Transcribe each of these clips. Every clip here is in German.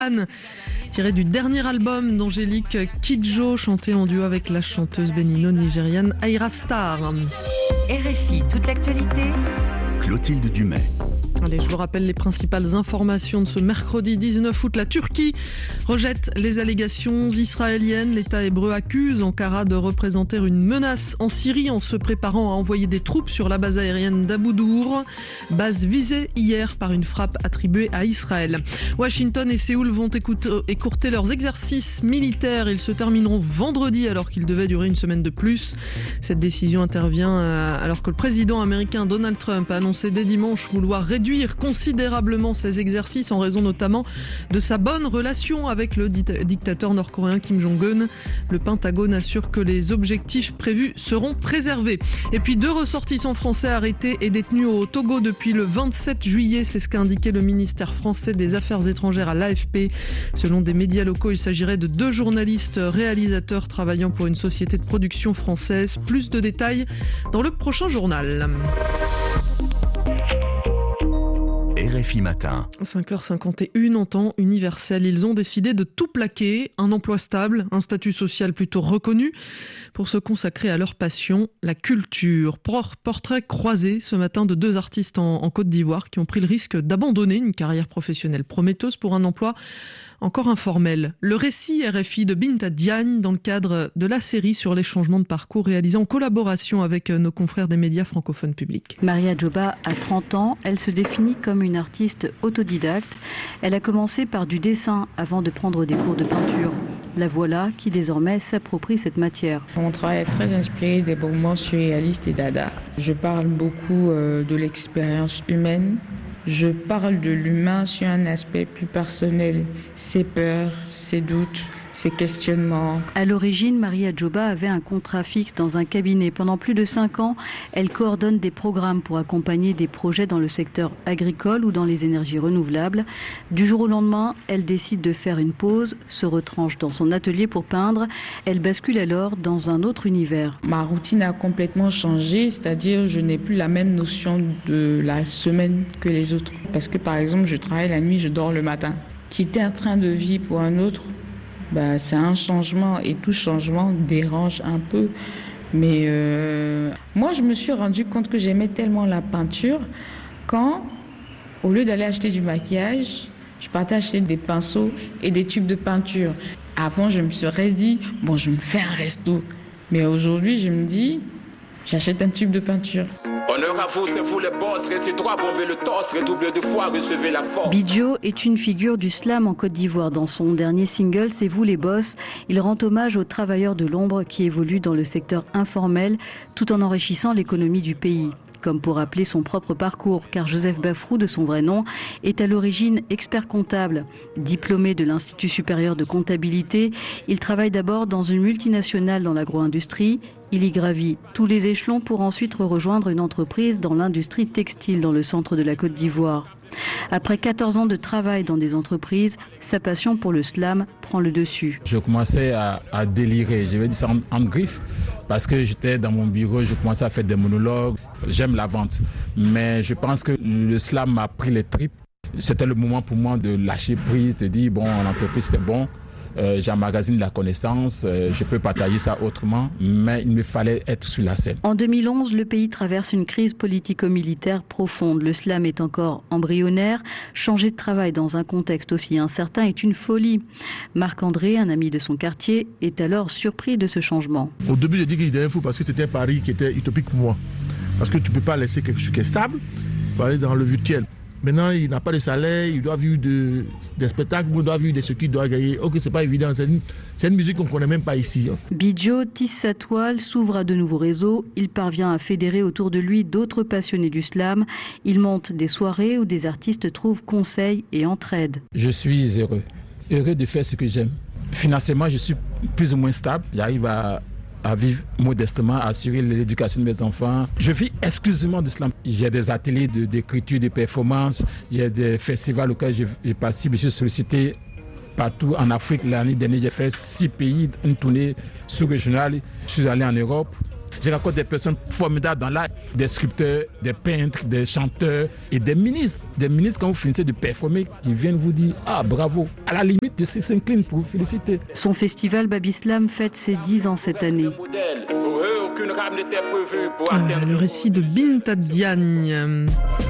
tiré du dernier album d'Angélique Kidjo, chanté en duo avec la chanteuse bénino-nigériane Ayra Starr. RFI, toute l'actualité. Clotilde Dumais. Allez, je vous rappelle les principales informations de ce mercredi 19 août. La Turquie rejette les allégations israéliennes. L'État hébreu accuse Ankara de représenter une menace en Syrie en se préparant à envoyer des troupes sur la base aérienne d'Abu Dour, base visée hier par une frappe attribuée à Israël. Washington et Séoul vont écourter leurs exercices militaires. Ils se termineront vendredi alors qu'ils devaient durer une semaine de plus. Cette décision intervient alors que le président américain Donald Trump a annoncé dès dimanche vouloir réduire considérablement ses exercices en raison notamment de sa bonne relation avec le dictateur nord-coréen Kim Jong-un. Le Pentagone assure que les objectifs prévus seront préservés. Et puis 2 ressortissants français arrêtés et détenus au Togo depuis le 27 juillet. C'est ce qu'a indiqué le ministère français des Affaires étrangères à l'AFP. Selon des médias locaux, il s'agirait de 2 journalistes réalisateurs travaillant pour une société de production française. Plus de détails dans le prochain journal. RFI Matin. 5h51 en temps universel. Ils ont décidé de tout plaquer, un emploi stable, un statut social plutôt reconnu, pour se consacrer à leur passion, la culture. Portrait croisé ce matin de 2 artistes en Côte d'Ivoire qui ont pris le risque d'abandonner une carrière professionnelle prometteuse pour un emploi encore informel. Le récit RFI de Binta Diagne dans le cadre de la série sur les changements de parcours réalisée en collaboration avec nos confrères des médias francophones publics. Maria Djoba a 30 ans. Elle se définit comme une artiste autodidacte. Elle a commencé par du dessin avant de prendre des cours de peinture. La voilà qui désormais s'approprie cette matière. Mon travail est très inspiré des mouvements surréalistes et dada. Je parle beaucoup de l'expérience humaine. Je parle de l'humain sur un aspect plus personnel, ses peurs, ses doutes, ses questionnements. À l'origine, Maria Djoba avait un contrat fixe dans un cabinet. Pendant plus de 5 ans, elle coordonne des programmes pour accompagner des projets dans le secteur agricole ou dans les énergies renouvelables. Du jour au lendemain, elle décide de faire une pause, se retranche dans son atelier pour peindre. Elle bascule alors dans un autre univers. Ma routine a complètement changé, c'est-à-dire je n'ai plus la même notion de la semaine que les autres. Parce que par exemple, je travaille la nuit, je dors le matin. Quitter un train de vie pour un autre, c'est un changement et tout changement dérange un peu. Mais moi, je me suis rendu compte que j'aimais tellement la peinture quand, au lieu d'aller acheter du maquillage, je partais acheter des pinceaux et des tubes de peinture. Avant, je me serais dit, je me fais un resto. Mais aujourd'hui, je me dis, j'achète un tube de peinture. Honneur à vous, c'est vous les boss, restez droit, bombez le torse, redoublez de foi, recevez la force. Bidjo est une figure du slam en Côte d'Ivoire. Dans son dernier single, C'est vous les boss, il rend hommage aux travailleurs de l'ombre qui évoluent dans le secteur informel tout en enrichissant l'économie du pays. Comme pour rappeler son propre parcours, car Joseph Bafrou, de son vrai nom, est à l'origine expert comptable. Diplômé de l'Institut supérieur de comptabilité, il travaille d'abord dans une multinationale dans l'agro-industrie. Il y gravit tous les échelons pour ensuite rejoindre une entreprise dans l'industrie textile dans le centre de la Côte d'Ivoire. Après 14 ans de travail dans des entreprises, sa passion pour le slam prend le dessus. Je commençais à délirer, je vais dire ça en griffe, parce que j'étais dans mon bureau, je commençais à faire des monologues. J'aime la vente, mais je pense que le slam m'a pris les tripes. C'était le moment pour moi de lâcher prise, de dire l'entreprise c'est bon. J'emmagasine la connaissance, je peux partager ça autrement, mais il me fallait être sur la scène. En 2011, le pays traverse une crise politico-militaire profonde. Le slam est encore embryonnaire. Changer de travail dans un contexte aussi incertain est une folie. Marc-André, un ami de son quartier, est alors surpris de ce changement. Au début, j'ai dit qu'il était fou parce que c'était un pari qui était utopique pour moi. Parce que tu ne peux pas laisser quelque chose qui est stable pour aller dans le virtuel. Maintenant, il n'a pas de salaire, il doit vivre des spectacles, il doit vivre de ce qu'il doit gagner. Ok, c'est pas évident, c'est une musique qu'on ne connaît même pas ici. Bidjo tisse sa toile, s'ouvre à de nouveaux réseaux. Il parvient à fédérer autour de lui d'autres passionnés du slam. Il monte des soirées où des artistes trouvent conseil et entraide. Je suis heureux de faire ce que j'aime. Financièrement, je suis plus ou moins stable. J'arrive à vivre modestement, à assurer l'éducation de mes enfants. Je vis exclusivement de slam. J'ai des ateliers d'écriture, de performance, j'ai des festivals auxquels je participe. Je suis sollicité partout en Afrique. L'année dernière, j'ai fait 6 pays, une tournée sous-régionale. Je suis allé en Europe. J'ai rencontré des personnes formidables dans l'art, des sculpteurs, des peintres, des chanteurs et des ministres. Des ministres, quand vous finissez de performer, qui viennent vous dire « Ah, bravo !» À la limite, je s'incline pour vous féliciter. Son festival Babislam fête ses 10 ans cette année. Le récit de Binta Diagne.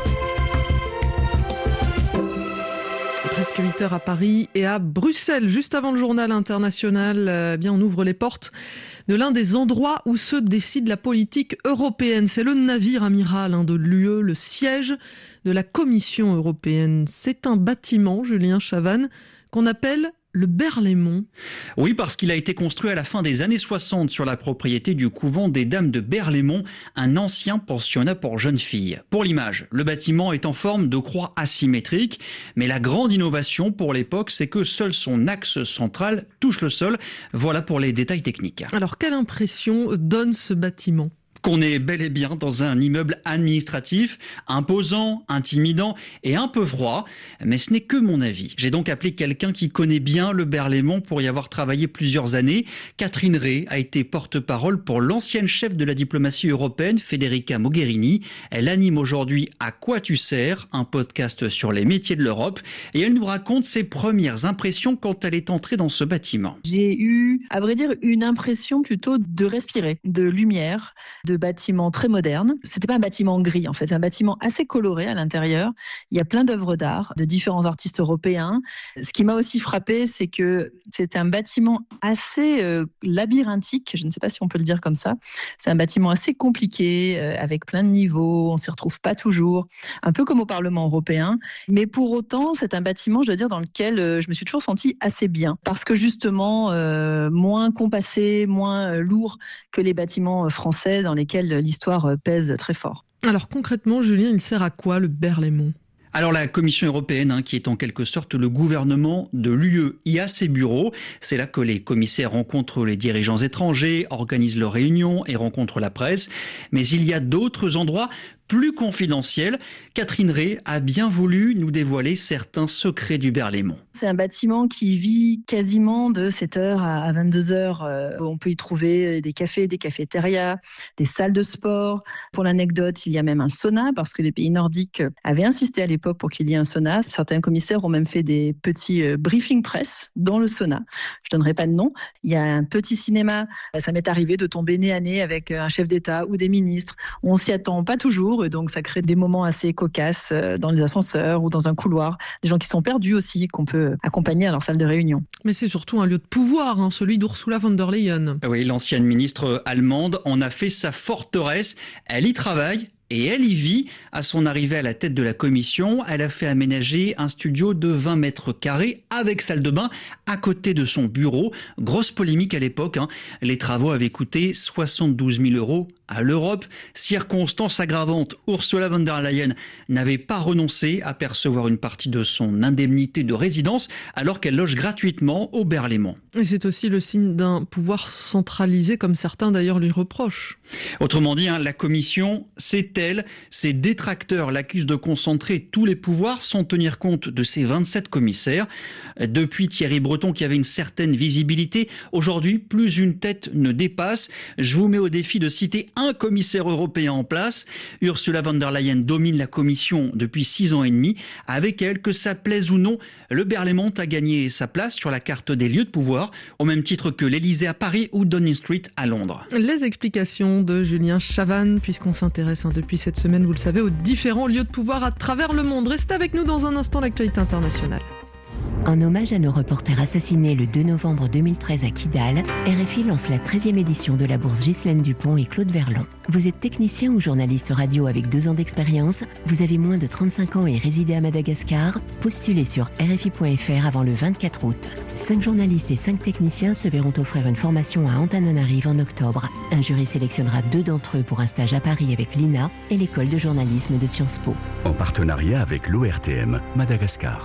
Presque 8 heures à Paris et à Bruxelles. Juste avant le journal international, bien on ouvre les portes de l'un des endroits où se décide la politique européenne. C'est le navire amiral de l'UE, le siège de la Commission européenne. C'est un bâtiment, Julien Chavannes, qu'on appelle le Berlaymont. Oui, parce qu'il a été construit à la fin des années 60 sur la propriété du couvent des Dames de Berlaymont, un ancien pensionnat pour jeunes filles. Pour l'image, le bâtiment est en forme de croix asymétrique, mais la grande innovation pour l'époque, c'est que seul son axe central touche le sol. Voilà pour les détails techniques. Alors, quelle impression donne ce bâtiment ? Qu'on est bel et bien dans un immeuble administratif, imposant, intimidant et un peu froid. Mais ce n'est que mon avis. J'ai donc appelé quelqu'un qui connaît bien le Berlaymont pour y avoir travaillé plusieurs années. Catherine Rey a été porte-parole pour l'ancienne chef de la diplomatie européenne, Federica Mogherini. Elle anime aujourd'hui À quoi tu sers, un podcast sur les métiers de l'Europe. Et elle nous raconte ses premières impressions quand elle est entrée dans ce bâtiment. J'ai eu, à vrai dire, une impression plutôt de respirer, de lumière, de bâtiment très moderne. C'était pas un bâtiment gris, en fait, un bâtiment assez coloré à l'intérieur. Il y a plein d'œuvres d'art de différents artistes européens. Ce qui m'a aussi frappé, c'est que c'est un bâtiment assez labyrinthique, je ne sais pas si on peut le dire comme ça. C'est un bâtiment assez compliqué, avec plein de niveaux, on s'y retrouve pas toujours, un peu comme au Parlement européen. Mais pour autant, c'est un bâtiment, je dois dire, dans lequel je me suis toujours sentie assez bien. Parce que justement, moins compassé, moins lourd que les bâtiments français dans lesquels l'histoire pèse très fort. Alors concrètement, Julien, il sert à quoi le Berlaymont ? Alors la Commission européenne, qui est en quelque sorte le gouvernement de l'UE, y a ses bureaux. C'est là que les commissaires rencontrent les dirigeants étrangers, organisent leurs réunions et rencontrent la presse. Mais il y a d'autres endroits plus confidentiels. Catherine Rey a bien voulu nous dévoiler certains secrets du Berlaymont. C'est un bâtiment qui vit quasiment de 7h à 22h. On peut y trouver des cafés, des cafétérias, des salles de sport. Pour l'anecdote, il y a même un sauna parce que les pays nordiques avaient insisté à l'époque pour qu'il y ait un sauna. Certains commissaires ont même fait des petits briefing press dans le sauna. Je donnerai pas de nom. Il y a un petit cinéma. Ça m'est arrivé de tomber nez à nez avec un chef d'État ou des ministres. On s'y attend pas toujours, donc ça crée des moments assez cocasses dans les ascenseurs ou dans un couloir. Des gens qui sont perdus aussi, qu'on peut accompagner à leur salle de réunion. Mais c'est surtout un lieu de pouvoir, celui d'Ursula von der Leyen. Oui, l'ancienne ministre allemande en a fait sa forteresse. Elle y travaille. Et elle y vit. À son arrivée à la tête de la commission, elle a fait aménager un studio de 20 mètres carrés avec salle de bain à côté de son bureau. Grosse polémique à l'époque. Les travaux avaient coûté 72 000 € à l'Europe. Circonstance aggravante, Ursula von der Leyen n'avait pas renoncé à percevoir une partie de son indemnité de résidence alors qu'elle loge gratuitement au Berlaymont. Et c'est aussi le signe d'un pouvoir centralisé comme certains d'ailleurs lui reprochent. Autrement dit, la commission, c'est elle. Ses détracteurs l'accusent de concentrer tous les pouvoirs sans tenir compte de ses 27 commissaires. Depuis Thierry Breton qui avait une certaine visibilité, aujourd'hui plus une tête ne dépasse. Je vous mets au défi de citer un commissaire européen en place. Ursula von der Leyen domine la commission depuis 6 ans et demi. Avec elle, que ça plaise ou non, le Berlaymont a gagné sa place sur la carte des lieux de pouvoir, au même titre que l'Élysée à Paris ou Downing Street à Londres. Les explications de Julien Chavannes, puisqu'on s'intéresse depuis cette semaine, vous le savez, aux différents lieux de pouvoir à travers le monde. Restez avec nous dans un instant, l'actualité internationale. En hommage à nos reporters assassinés le 2 novembre 2013 à Kidal, RFI lance la 13e édition de la bourse Ghislaine Dupont et Claude Verlon. Vous êtes technicien ou journaliste radio avec 2 ans d'expérience, vous avez moins de 35 ans et résidez à Madagascar, postulez sur RFI.fr avant le 24 août. 5 journalistes et 5 techniciens se verront offrir une formation à Antananarive en octobre. Un jury sélectionnera 2 d'entre eux pour un stage à Paris avec l'INA et l'école de journalisme de Sciences Po. En partenariat avec l'ORTM Madagascar.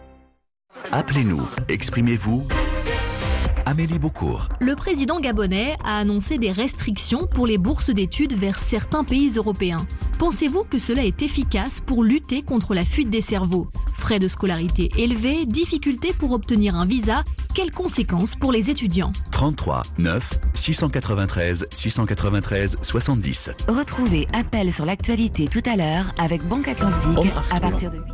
Appelez-nous, exprimez-vous. Amélie Beaucourt. Le président gabonais a annoncé des restrictions pour les bourses d'études vers certains pays européens. Pensez-vous que cela est efficace pour lutter contre la fuite des cerveaux? Frais de scolarité élevés, difficultés pour obtenir un visa, quelles conséquences pour les étudiants? 33 9 693 693 70. Retrouvez Appel sur l'actualité tout à l'heure avec Banque Atlantique à partir de 8.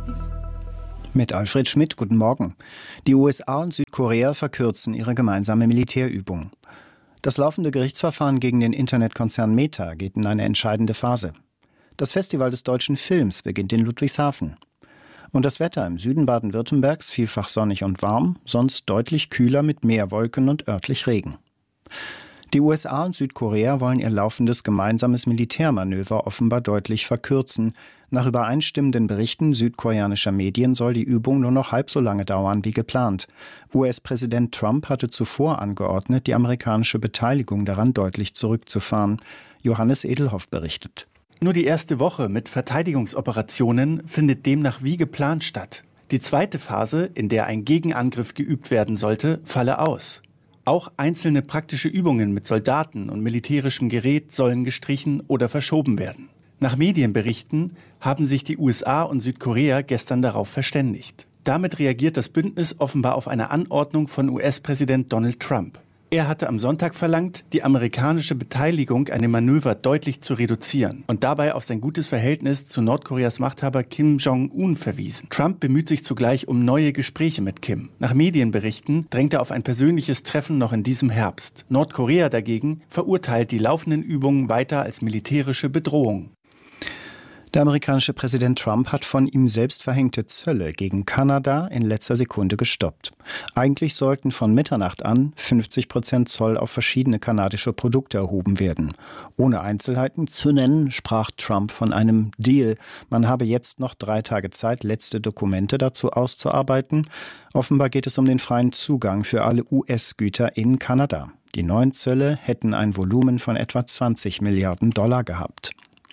Mit Alfred Schmidt, guten Morgen. Die USA und Südkorea verkürzen ihre gemeinsame Militärübung. Das laufende Gerichtsverfahren gegen den Internetkonzern Meta geht in eine entscheidende Phase. Das Festival des deutschen Films beginnt in Ludwigshafen. Und das Wetter im Süden Baden-Württembergs vielfach sonnig und warm, sonst deutlich kühler mit mehr Wolken und örtlich Regen. Die USA und Südkorea wollen ihr laufendes gemeinsames Militärmanöver offenbar deutlich verkürzen. Nach übereinstimmenden Berichten südkoreanischer Medien soll die Übung nur noch halb so lange dauern wie geplant. US-Präsident Trump hatte zuvor angeordnet, die amerikanische Beteiligung daran deutlich zurückzufahren. Johannes Edelhoff berichtet. Nur die erste Woche mit Verteidigungsoperationen findet demnach wie geplant statt. Die zweite Phase, in der ein Gegenangriff geübt werden sollte, falle aus. Auch einzelne praktische Übungen mit Soldaten und militärischem Gerät sollen gestrichen oder verschoben werden. Nach Medienberichten haben sich die USA und Südkorea gestern darauf verständigt. Damit reagiert das Bündnis offenbar auf eine Anordnung von US-Präsident Donald Trump. Er hatte am Sonntag verlangt, die amerikanische Beteiligung an dem Manöver deutlich zu reduzieren und dabei auf sein gutes Verhältnis zu Nordkoreas Machthaber Kim Jong-un verwiesen. Trump bemüht sich zugleich um neue Gespräche mit Kim. Nach Medienberichten drängt er auf ein persönliches Treffen noch in diesem Herbst. Nordkorea dagegen verurteilt die laufenden Übungen weiter als militärische Bedrohung. Der amerikanische Präsident Trump hat von ihm selbst verhängte Zölle gegen Kanada in letzter Sekunde gestoppt. Eigentlich sollten von Mitternacht an 50% Zoll auf verschiedene kanadische Produkte erhoben werden. Ohne Einzelheiten zu nennen, sprach Trump von einem Deal. Man habe jetzt noch 3 Tage Zeit, letzte Dokumente dazu auszuarbeiten. Offenbar geht es um den freien Zugang für alle US-Güter in Kanada. Die neuen Zölle hätten ein Volumen von etwa $20 Milliarden gehabt.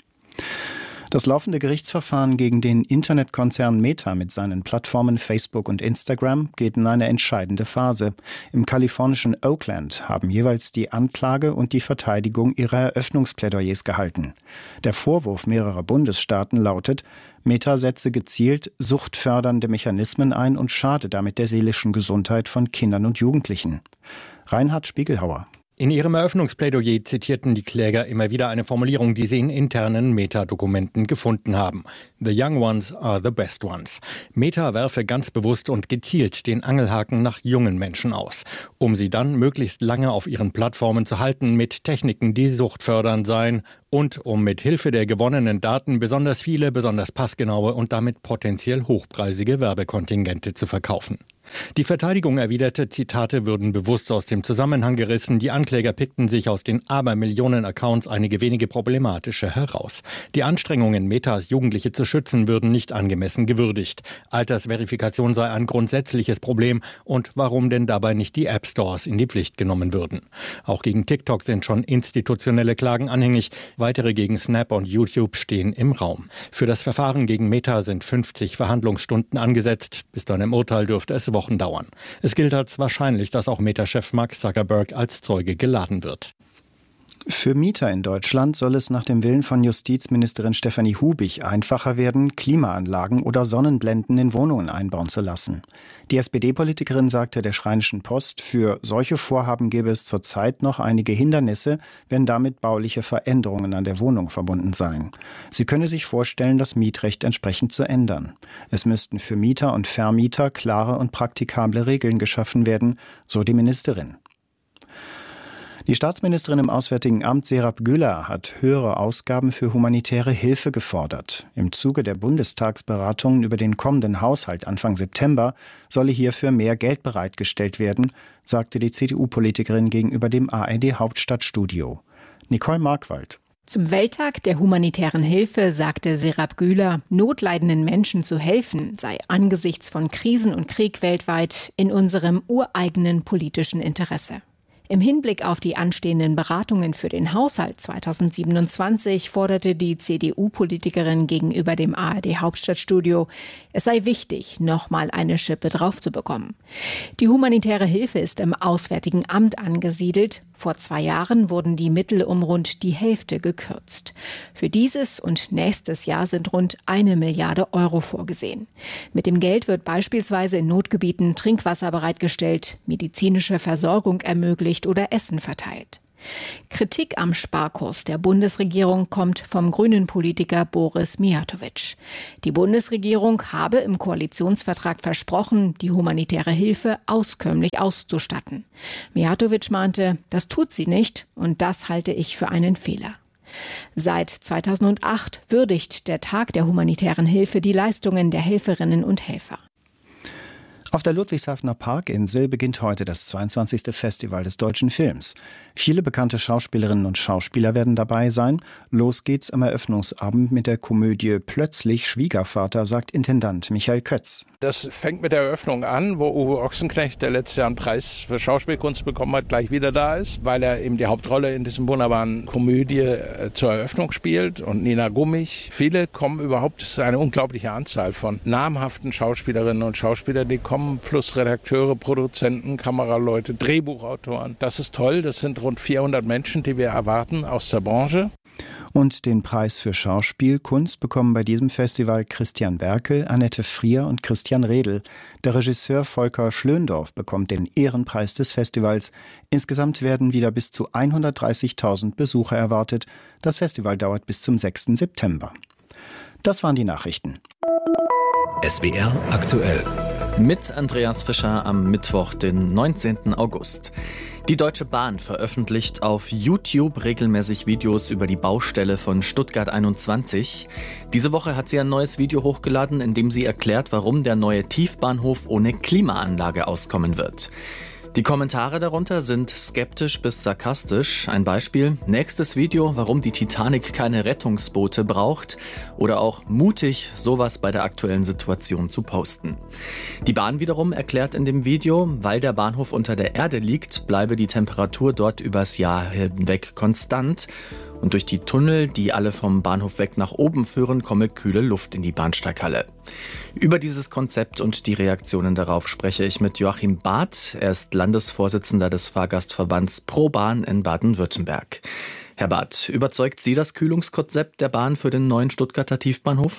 Das laufende Gerichtsverfahren gegen den Internetkonzern Meta mit seinen Plattformen Facebook und Instagram geht in eine entscheidende Phase. Im kalifornischen Oakland haben jeweils die Anklage und die Verteidigung ihre Eröffnungsplädoyers gehalten. Der Vorwurf mehrerer Bundesstaaten lautet, Meta setze gezielt suchtfördernde Mechanismen ein und schade damit der seelischen Gesundheit von Kindern und Jugendlichen. Reinhard Spiegelhauer. In ihrem Eröffnungsplädoyer zitierten die Kläger immer wieder eine Formulierung, die sie in internen Meta-Dokumenten gefunden haben. The young ones are the best ones. Meta werfe ganz bewusst und gezielt den Angelhaken nach jungen Menschen aus, um sie dann möglichst lange auf ihren Plattformen zu halten mit Techniken, die suchtfördernd seien und um mit Hilfe der gewonnenen Daten besonders viele, besonders passgenaue und damit potenziell hochpreisige Werbekontingente zu verkaufen. Die Verteidigung erwiderte, Zitate würden bewusst aus dem Zusammenhang gerissen. Die Ankläger pickten sich aus den Abermillionen Accounts einige wenige problematische heraus. Die Anstrengungen, Metas Jugendliche zu schützen, würden nicht angemessen gewürdigt. Altersverifikation sei ein grundsätzliches Problem. Und warum denn dabei nicht die App-Stores in die Pflicht genommen würden? Auch gegen TikTok sind schon institutionelle Klagen anhängig. Weitere gegen Snap und YouTube stehen im Raum. Für das Verfahren gegen Meta sind 50 Verhandlungsstunden angesetzt. Bis zu einem Urteil dürfte es Wochen dauern. Es gilt als wahrscheinlich, dass auch Meta-Chef Mark Zuckerberg als Zeuge geladen wird. Für Mieter in Deutschland soll es nach dem Willen von Justizministerin Stefanie Hubig einfacher werden, Klimaanlagen oder Sonnenblenden in Wohnungen einbauen zu lassen. Die SPD-Politikerin sagte der Rheinischen Post, für solche Vorhaben gäbe es zurzeit noch einige Hindernisse, wenn damit bauliche Veränderungen an der Wohnung verbunden seien. Sie könne sich vorstellen, das Mietrecht entsprechend zu ändern. Es müssten für Mieter und Vermieter klare und praktikable Regeln geschaffen werden, so die Ministerin. Die Staatsministerin im Auswärtigen Amt Serap Güler hat höhere Ausgaben für humanitäre Hilfe gefordert. Im Zuge der Bundestagsberatungen über den kommenden Haushalt Anfang September solle hierfür mehr Geld bereitgestellt werden, sagte die CDU-Politikerin gegenüber dem ARD Hauptstadtstudio. Nicole Markwald. Zum Welttag der humanitären Hilfe sagte Serap Güler, notleidenden Menschen zu helfen sei angesichts von Krisen und Krieg weltweit in unserem ureigenen politischen Interesse. Im Hinblick auf die anstehenden Beratungen für den Haushalt 2027 forderte die CDU-Politikerin gegenüber dem ARD Hauptstadtstudio, es sei wichtig, nochmal eine Schippe drauf zu bekommen. Die humanitäre Hilfe ist im Auswärtigen Amt angesiedelt. Vor 2 Jahren wurden die Mittel um rund die Hälfte gekürzt. Für dieses und nächstes Jahr sind rund 1 Milliarde Euro vorgesehen. Mit dem Geld wird beispielsweise in Notgebieten Trinkwasser bereitgestellt, medizinische Versorgung ermöglicht oder Essen verteilt. Kritik am Sparkurs der Bundesregierung kommt vom grünen Politiker Boris Mijatović. Die Bundesregierung habe im Koalitionsvertrag versprochen, die humanitäre Hilfe auskömmlich auszustatten. Mijatović meinte, das tut sie nicht und das halte ich für einen Fehler. Seit 2008 würdigt der Tag der humanitären Hilfe die Leistungen der Helferinnen und Helfer. Auf der Ludwigshafener Parkinsel beginnt heute das 22. Festival des deutschen Films. Viele bekannte Schauspielerinnen und Schauspieler werden dabei sein. Los geht's am Eröffnungsabend mit der Komödie Plötzlich Schwiegervater, sagt Intendant Michael Kötz. Das fängt mit der Eröffnung an, wo Uwe Ochsenknecht, der letztes Jahr einen Preis für Schauspielkunst bekommen hat, gleich wieder da ist, weil er eben die Hauptrolle in diesem wunderbaren Komödie zur Eröffnung spielt. Und Nina Gummich. Viele kommen überhaupt, es ist eine unglaubliche Anzahl von namhaften Schauspielerinnen und Schauspielern, die kommen, plus Redakteure, Produzenten, Kameraleute, Drehbuchautoren. Das ist toll, das sind rund 400 Menschen, die wir erwarten aus der Branche. Und den Preis für Schauspielkunst bekommen bei diesem Festival Christian Berkel, Annette Frier und Christian Redl. Der Regisseur Volker Schlöndorff bekommt den Ehrenpreis des Festivals. Insgesamt werden wieder bis zu 130.000 Besucher erwartet. Das Festival dauert bis zum 6. September. Das waren die Nachrichten. SWR aktuell. Mit Andreas Fischer am Mittwoch, den 19. August. Die Deutsche Bahn veröffentlicht auf YouTube regelmäßig Videos über die Baustelle von Stuttgart 21. Diese Woche hat sie ein neues Video hochgeladen, in dem sie erklärt, warum der neue Tiefbahnhof ohne Klimaanlage auskommen wird. Die Kommentare darunter sind skeptisch bis sarkastisch. Ein Beispiel: nächstes Video, warum die Titanic keine Rettungsboote braucht. Oder auch mutig, sowas bei der aktuellen Situation zu posten. Die Bahn wiederum erklärt in dem Video, weil der Bahnhof unter der Erde liegt, bleibe die Temperatur dort übers Jahr hinweg konstant. Und durch die Tunnel, die alle vom Bahnhof weg nach oben führen, komme kühle Luft in die Bahnsteighalle. Über dieses Konzept und die Reaktionen darauf spreche ich mit Joachim Barth. Er ist Landesvorsitzender des Fahrgastverbands ProBahn in Baden-Württemberg. Herr Barth, überzeugt Sie das Kühlungskonzept der Bahn für den neuen Stuttgarter Tiefbahnhof?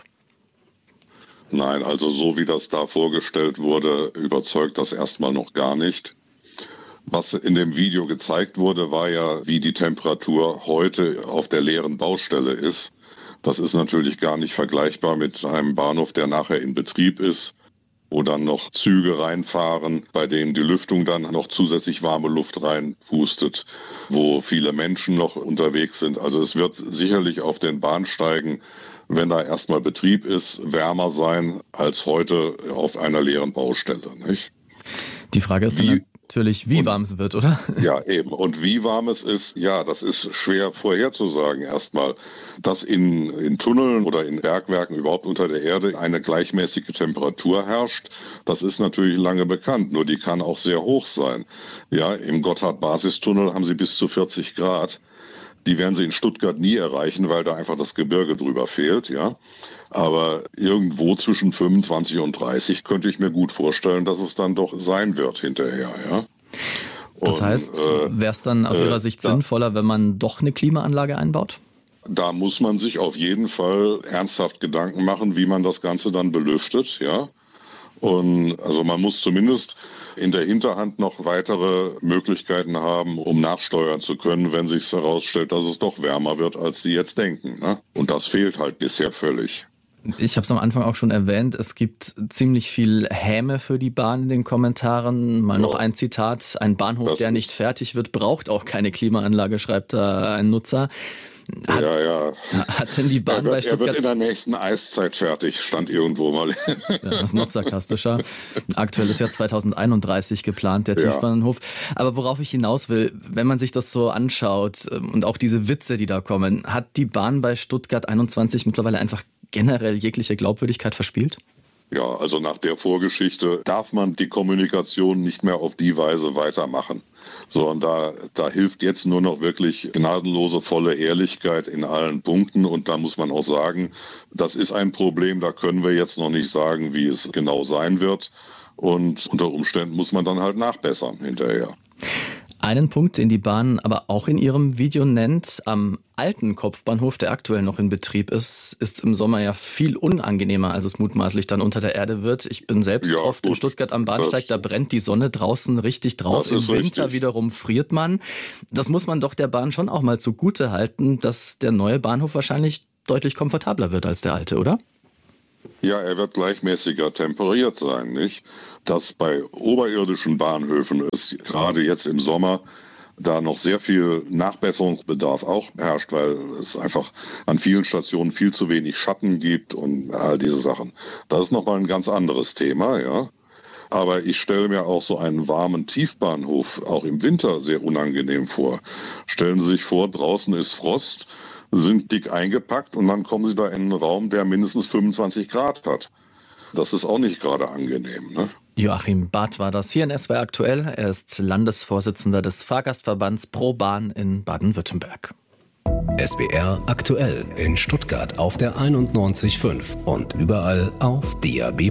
Nein, also so wie das da vorgestellt wurde, überzeugt das erstmal noch gar nicht. Was in dem Video gezeigt wurde, war ja, wie die Temperatur heute auf der leeren Baustelle ist. Das ist natürlich gar nicht vergleichbar mit einem Bahnhof, der nachher in Betrieb ist, wo dann noch Züge reinfahren, bei denen die Lüftung dann noch zusätzlich warme Luft reinpustet, wo viele Menschen noch unterwegs sind. Also es wird sicherlich auf den Bahnsteigen, wenn da erstmal Betrieb ist, wärmer sein als heute auf einer leeren Baustelle, nicht? Die Frage ist dann natürlich, wie warm es wird, oder? Ja, eben. Und wie warm es ist, ja, das ist schwer vorherzusagen erstmal. Dass in Tunneln oder in Bergwerken überhaupt unter der Erde eine gleichmäßige Temperatur herrscht, das ist natürlich lange bekannt. Nur die kann auch sehr hoch sein. Ja, im Gotthard-Basistunnel haben sie bis zu 40 Grad. Die werden sie in Stuttgart nie erreichen, weil da einfach das Gebirge drüber fehlt, ja. Aber irgendwo zwischen 25 und 30 könnte ich mir gut vorstellen, dass es dann doch sein wird hinterher, ja. Das heißt, wäre es dann aus Ihrer Sicht sinnvoller, wenn man doch eine Klimaanlage einbaut? Da muss man sich auf jeden Fall ernsthaft Gedanken machen, wie man das Ganze dann belüftet, ja. Und also man muss zumindest in der Hinterhand noch weitere Möglichkeiten haben, um nachsteuern zu können, wenn sich herausstellt, dass es doch wärmer wird, als die jetzt denken, ne? Und das fehlt halt bisher völlig. Ich habe es am Anfang auch schon erwähnt, es gibt ziemlich viel Häme für die Bahn in den Kommentaren. Mal noch ein Zitat: Ein Bahnhof, der nicht fertig wird, braucht auch keine Klimaanlage, schreibt da ein Nutzer. Hat denn die Bahn bei Stuttgart... Er wird in der nächsten Eiszeit fertig, stand irgendwo mal. Ja, das ist noch sarkastischer. Aktuell ist ja 2031 geplant, der Tiefbahnhof. Aber worauf ich hinaus will, wenn man sich das so anschaut und auch diese Witze, die da kommen, hat die Bahn bei Stuttgart 21 mittlerweile einfach generell jegliche Glaubwürdigkeit verspielt? Ja, also nach der Vorgeschichte darf man die Kommunikation nicht mehr auf die Weise weitermachen. Sondern da hilft jetzt nur noch wirklich gnadenlose, volle Ehrlichkeit in allen Punkten. Und da muss man auch sagen, das ist ein Problem, da können wir jetzt noch nicht sagen, wie es genau sein wird. Und unter Umständen muss man dann halt nachbessern hinterher. Einen Punkt, den die Bahn aber auch in ihrem Video nennt: Am alten Kopfbahnhof, der aktuell noch in Betrieb ist es im Sommer ja viel unangenehmer, als es mutmaßlich dann unter der Erde wird. Ich bin selbst oft in Stuttgart am Bahnsteig, da brennt die Sonne draußen richtig drauf. Im Winter wiederum friert man. Das muss man doch der Bahn schon auch mal zugute halten, dass der neue Bahnhof wahrscheinlich deutlich komfortabler wird als der alte, oder? Ja, er wird gleichmäßiger temperiert sein, nicht? Dass bei oberirdischen Bahnhöfen es gerade jetzt im Sommer da noch sehr viel Nachbesserungsbedarf auch herrscht, weil es einfach an vielen Stationen viel zu wenig Schatten gibt und all diese Sachen. Das ist nochmal ein ganz anderes Thema, ja. Aber ich stelle mir auch so einen warmen Tiefbahnhof auch im Winter sehr unangenehm vor. Stellen Sie sich vor, draußen ist Frost, sind dick eingepackt und dann kommen Sie da in einen Raum, der mindestens 25 Grad hat. Das ist auch nicht gerade angenehm, ne? Joachim Barth war das hier in SWR aktuell. Er ist Landesvorsitzender des Fahrgastverbands ProBahn in Baden-Württemberg. SWR aktuell in Stuttgart auf der 91.5 und überall auf DAB+.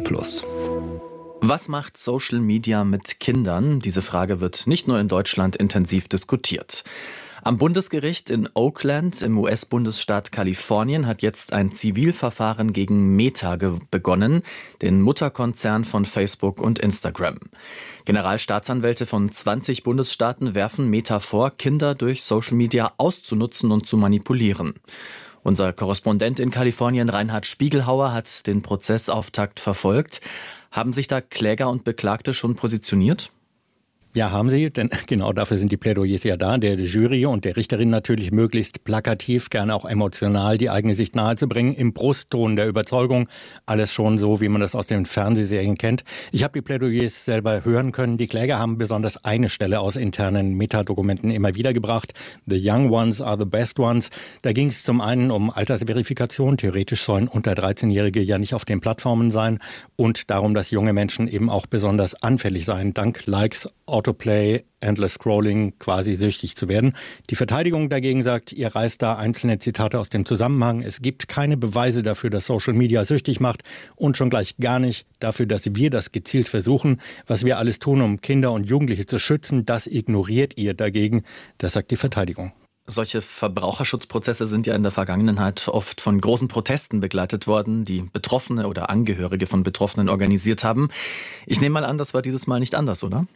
Was macht Social Media mit Kindern? Diese Frage wird nicht nur in Deutschland intensiv diskutiert. Am Bundesgericht in Oakland im US-Bundesstaat Kalifornien hat jetzt ein Zivilverfahren gegen Meta begonnen, den Mutterkonzern von Facebook und Instagram. Generalstaatsanwälte von 20 Bundesstaaten werfen Meta vor, Kinder durch Social Media auszunutzen und zu manipulieren. Unser Korrespondent in Kalifornien, Reinhard Spiegelhauer, hat den Prozessauftakt verfolgt. Haben sich da Kläger und Beklagte schon positioniert? Ja, haben sie, denn genau dafür sind die Plädoyers ja da, der Jury und der Richterin natürlich möglichst plakativ, gerne auch emotional die eigene Sicht nahezubringen, im Brustton der Überzeugung, alles schon so, wie man das aus den Fernsehserien kennt. Ich habe die Plädoyers selber hören können. Die Kläger haben besonders eine Stelle aus internen Metadokumenten immer wieder gebracht. The young ones are the best ones. Da ging es zum einen um Altersverifikation. Theoretisch sollen unter 13-Jährige ja nicht auf den Plattformen sein. Und darum, dass junge Menschen eben auch besonders anfällig seien, dank Likes, Autoplay, Endless Scrolling, quasi süchtig zu werden. Die Verteidigung dagegen sagt, ihr reißt da einzelne Zitate aus dem Zusammenhang. Es gibt keine Beweise dafür, dass Social Media süchtig macht und schon gleich gar nicht dafür, dass wir das gezielt versuchen. Was wir alles tun, um Kinder und Jugendliche zu schützen, das ignoriert ihr dagegen. Das sagt die Verteidigung. Solche Verbraucherschutzprozesse sind ja in der Vergangenheit oft von großen Protesten begleitet worden, die Betroffene oder Angehörige von Betroffenen organisiert haben. Ich nehme mal an, das war dieses Mal nicht anders, oder?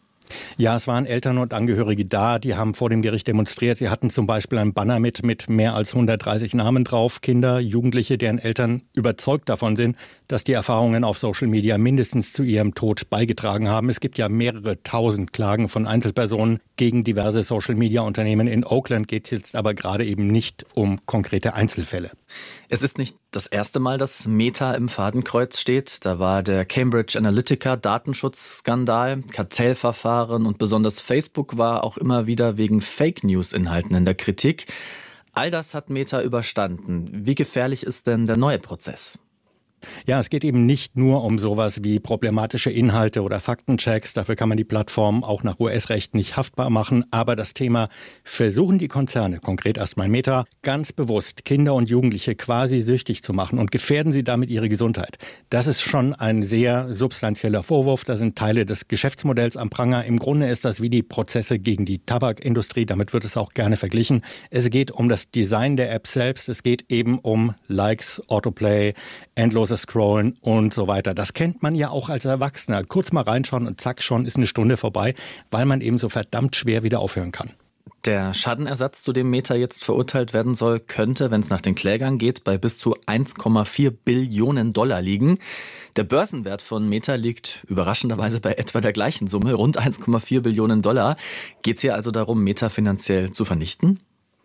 Ja, es waren Eltern und Angehörige da, die haben vor dem Gericht demonstriert. Sie hatten zum Beispiel ein Banner mit mehr als 130 Namen drauf. Kinder, Jugendliche, deren Eltern überzeugt davon sind, dass die Erfahrungen auf Social Media mindestens zu ihrem Tod beigetragen haben. Es gibt ja mehrere tausend Klagen von Einzelpersonen gegen diverse Social Media Unternehmen. In Oakland geht es jetzt aber gerade eben nicht um konkrete Einzelfälle. Es ist nicht das erste Mal, dass Meta im Fadenkreuz steht. Da war der Cambridge Analytica Datenschutzskandal, Kartellverfahren und besonders Facebook war auch immer wieder wegen Fake-News-Inhalten in der Kritik. All das hat Meta überstanden. Wie gefährlich ist denn der neue Prozess? Ja, es geht eben nicht nur um sowas wie problematische Inhalte oder Faktenchecks. Dafür kann man die Plattform auch nach US-Recht nicht haftbar machen. Aber das Thema, versuchen die Konzerne, konkret erstmal Meta, ganz bewusst Kinder und Jugendliche quasi süchtig zu machen und gefährden sie damit ihre Gesundheit. Das ist schon ein sehr substanzieller Vorwurf. Da sind Teile des Geschäftsmodells am Pranger. Im Grunde ist das wie die Prozesse gegen die Tabakindustrie. Damit wird es auch gerne verglichen. Es geht um das Design der App selbst. Es geht eben um Likes, Autoplay, endloses Scrollen und so weiter. Das kennt man ja auch als Erwachsener. Kurz mal reinschauen und zack, schon ist eine Stunde vorbei, weil man eben so verdammt schwer wieder aufhören kann. Der Schadenersatz, zu dem Meta jetzt verurteilt werden soll, könnte, wenn es nach den Klägern geht, bei bis zu 1,4 Billionen Dollar liegen. Der Börsenwert von Meta liegt überraschenderweise bei etwa der gleichen Summe, rund 1,4 Billionen Dollar. Geht es hier also darum, Meta finanziell zu vernichten?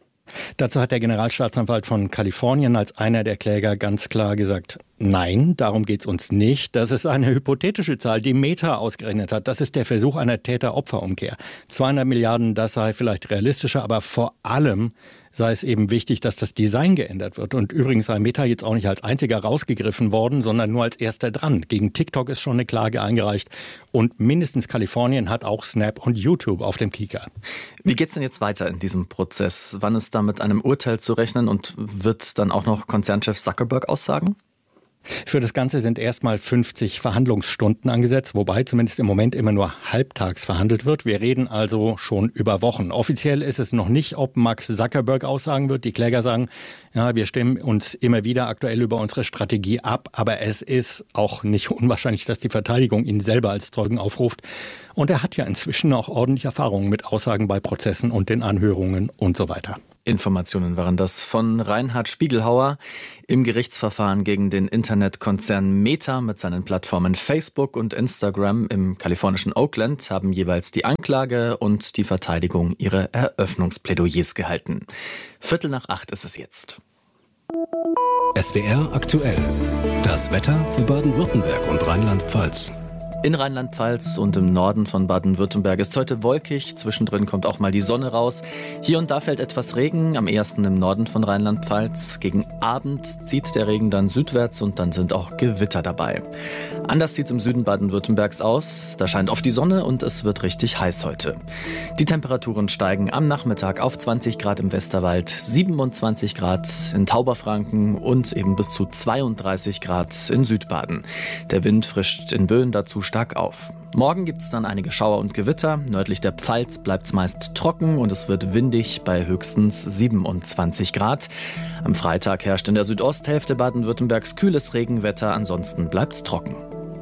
Dazu hat der Generalstaatsanwalt von Kalifornien als einer der Kläger ganz klar gesagt, nein, darum geht's uns nicht. Das ist eine hypothetische Zahl, die Meta ausgerechnet hat. Das ist der Versuch einer Täter-Opfer-Umkehr. 200 Milliarden, das sei vielleicht realistischer, aber vor allem sei es eben wichtig, dass das Design geändert wird. Und übrigens sei Meta jetzt auch nicht als einziger rausgegriffen worden, sondern nur als erster dran. Gegen TikTok ist schon eine Klage eingereicht. Und mindestens Kalifornien hat auch Snap und YouTube auf dem Kieker. Wie geht's denn jetzt weiter in diesem Prozess? Wann ist da mit einem Urteil zu rechnen und wird dann auch noch Konzernchef Zuckerberg aussagen? Für das Ganze sind erstmal 50 Verhandlungsstunden angesetzt, wobei zumindest im Moment immer nur halbtags verhandelt wird. Wir reden also schon über Wochen. Offiziell ist es noch nicht, ob Mark Zuckerberg aussagen wird. Die Kläger sagen, ja, wir stimmen uns immer wieder aktuell über unsere Strategie ab, aber es ist auch nicht unwahrscheinlich, dass die Verteidigung ihn selber als Zeugen aufruft. Und er hat ja inzwischen auch ordentlich Erfahrungen mit Aussagen bei Prozessen und den Anhörungen und so weiter. Informationen waren das von Reinhard Spiegelhauer. Im Gerichtsverfahren gegen den Internetkonzern Meta mit seinen Plattformen Facebook und Instagram im kalifornischen Oakland haben jeweils die Anklage und die Verteidigung ihre Eröffnungsplädoyers gehalten. 7:45 ist es jetzt. SWR aktuell. Das Wetter für Baden-Württemberg und Rheinland-Pfalz. In Rheinland-Pfalz und im Norden von Baden-Württemberg ist heute wolkig. Zwischendrin kommt auch mal die Sonne raus. Hier und da fällt etwas Regen, am ehesten im Norden von Rheinland-Pfalz. Gegen Abend zieht der Regen dann südwärts und dann sind auch Gewitter dabei. Anders sieht es im Süden Baden-Württembergs aus. Da scheint oft die Sonne und es wird richtig heiß heute. Die Temperaturen steigen am Nachmittag auf 20 Grad im Westerwald, 27 Grad in Tauberfranken und eben bis zu 32 Grad in Südbaden. Der Wind frischt in Böen dazu stark auf. Morgen gibt es dann einige Schauer und Gewitter. Nördlich der Pfalz bleibt es meist trocken und es wird windig bei höchstens 27 Grad. Am Freitag herrscht in der Südosthälfte Baden-Württembergs kühles Regenwetter, ansonsten bleibt es trocken.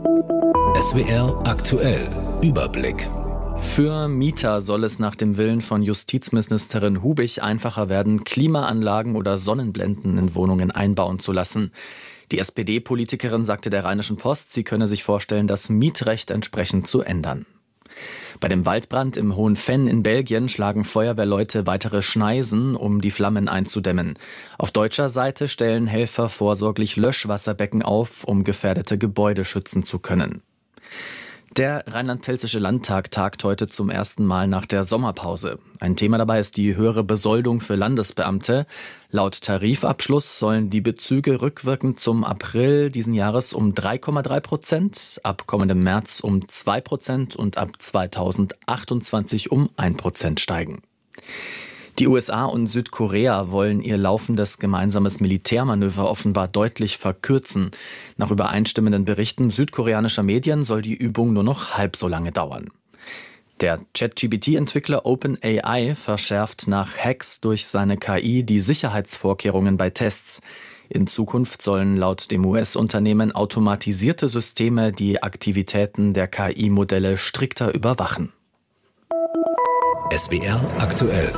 SWR aktuell. Überblick. Für Mieter soll es nach dem Willen von Justizministerin Hubich einfacher werden, Klimaanlagen oder Sonnenblenden in Wohnungen einbauen zu lassen. Die SPD-Politikerin sagte der Rheinischen Post, sie könne sich vorstellen, das Mietrecht entsprechend zu ändern. Bei dem Waldbrand im Hohen Venn in Belgien schlagen Feuerwehrleute weitere Schneisen, um die Flammen einzudämmen. Auf deutscher Seite stellen Helfer vorsorglich Löschwasserbecken auf, um gefährdete Gebäude schützen zu können. Der Rheinland-Pfälzische Landtag tagt heute zum ersten Mal nach der Sommerpause. Ein Thema dabei ist die höhere Besoldung für Landesbeamte. Laut Tarifabschluss sollen die Bezüge rückwirkend zum April diesen Jahres um 3,3%, ab kommendem März um 2% und ab 2028 um 1% steigen. Die USA und Südkorea wollen ihr laufendes gemeinsames Militärmanöver offenbar deutlich verkürzen. Nach übereinstimmenden Berichten südkoreanischer Medien soll die Übung nur noch halb so lange dauern. Der ChatGPT-Entwickler OpenAI verschärft nach Hacks durch seine KI die Sicherheitsvorkehrungen bei Tests. In Zukunft sollen laut dem US-Unternehmen automatisierte Systeme die Aktivitäten der KI-Modelle strikter überwachen. SWR aktuell.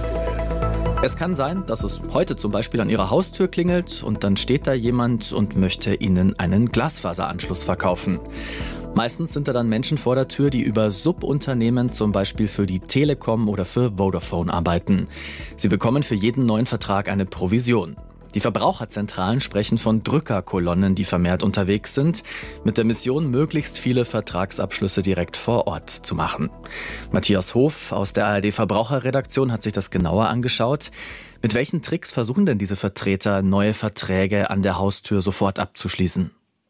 Es kann sein, dass es heute zum Beispiel an Ihrer Haustür klingelt und dann steht da jemand und möchte Ihnen einen Glasfaseranschluss verkaufen. Meistens sind da dann Menschen vor der Tür, die über Subunternehmen zum Beispiel für die Telekom oder für Vodafone arbeiten. Sie bekommen für jeden neuen Vertrag eine Provision. Die Verbraucherzentralen sprechen von Drückerkolonnen, die vermehrt unterwegs sind, mit der Mission, möglichst viele Vertragsabschlüsse direkt vor Ort zu machen. Matthias Hof aus der ARD-Verbraucherredaktion hat sich das genauer angeschaut. Mit welchen Tricks versuchen denn diese Vertreter, neue Verträge an der Haustür sofort abzuschließen?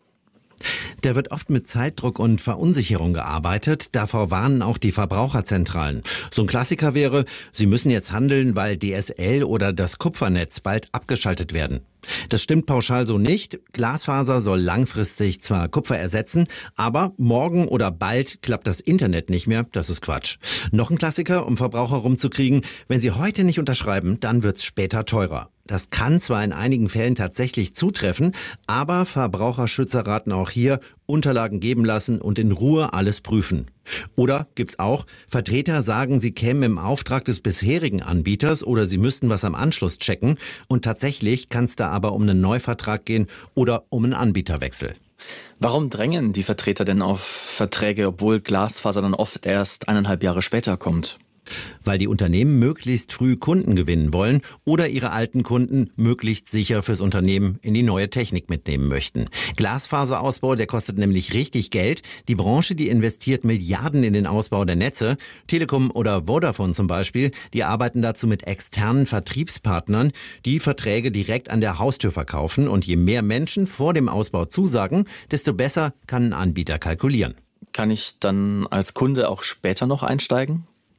Da wird oft mit Zeitdruck und Verunsicherung gearbeitet. Davor warnen auch die Verbraucherzentralen. So ein Klassiker wäre, Sie müssen jetzt handeln, weil DSL oder das Kupfernetz bald abgeschaltet werden. Das stimmt pauschal so nicht. Glasfaser soll langfristig zwar Kupfer ersetzen, aber morgen oder bald klappt das Internet nicht mehr. Das ist Quatsch. Noch ein Klassiker, um Verbraucher rumzukriegen. Wenn Sie heute nicht unterschreiben, dann wird's später teurer. Das kann zwar in einigen Fällen tatsächlich zutreffen, aber Verbraucherschützer raten auch hier, Unterlagen geben lassen und in Ruhe alles prüfen. Oder gibt's auch, Vertreter sagen, sie kämen im Auftrag des bisherigen Anbieters oder sie müssten was am Anschluss checken und tatsächlich kann es da aber um einen Neuvertrag gehen oder um einen Anbieterwechsel. Warum drängen die Vertreter denn auf Verträge, obwohl Glasfaser dann oft erst 1,5 Jahre später kommt? Weil die Unternehmen möglichst früh Kunden gewinnen wollen oder ihre alten Kunden möglichst sicher fürs Unternehmen in die neue Technik mitnehmen möchten. Glasfaserausbau, der kostet nämlich richtig Geld. Die Branche, die investiert Milliarden in den Ausbau der Netze. Telekom oder Vodafone zum Beispiel, die arbeiten dazu mit externen Vertriebspartnern, die Verträge direkt an der Haustür verkaufen. Und je mehr Menschen vor dem Ausbau zusagen, desto besser kann ein Anbieter kalkulieren. Kann ich dann als Kunde auch später noch einsteigen?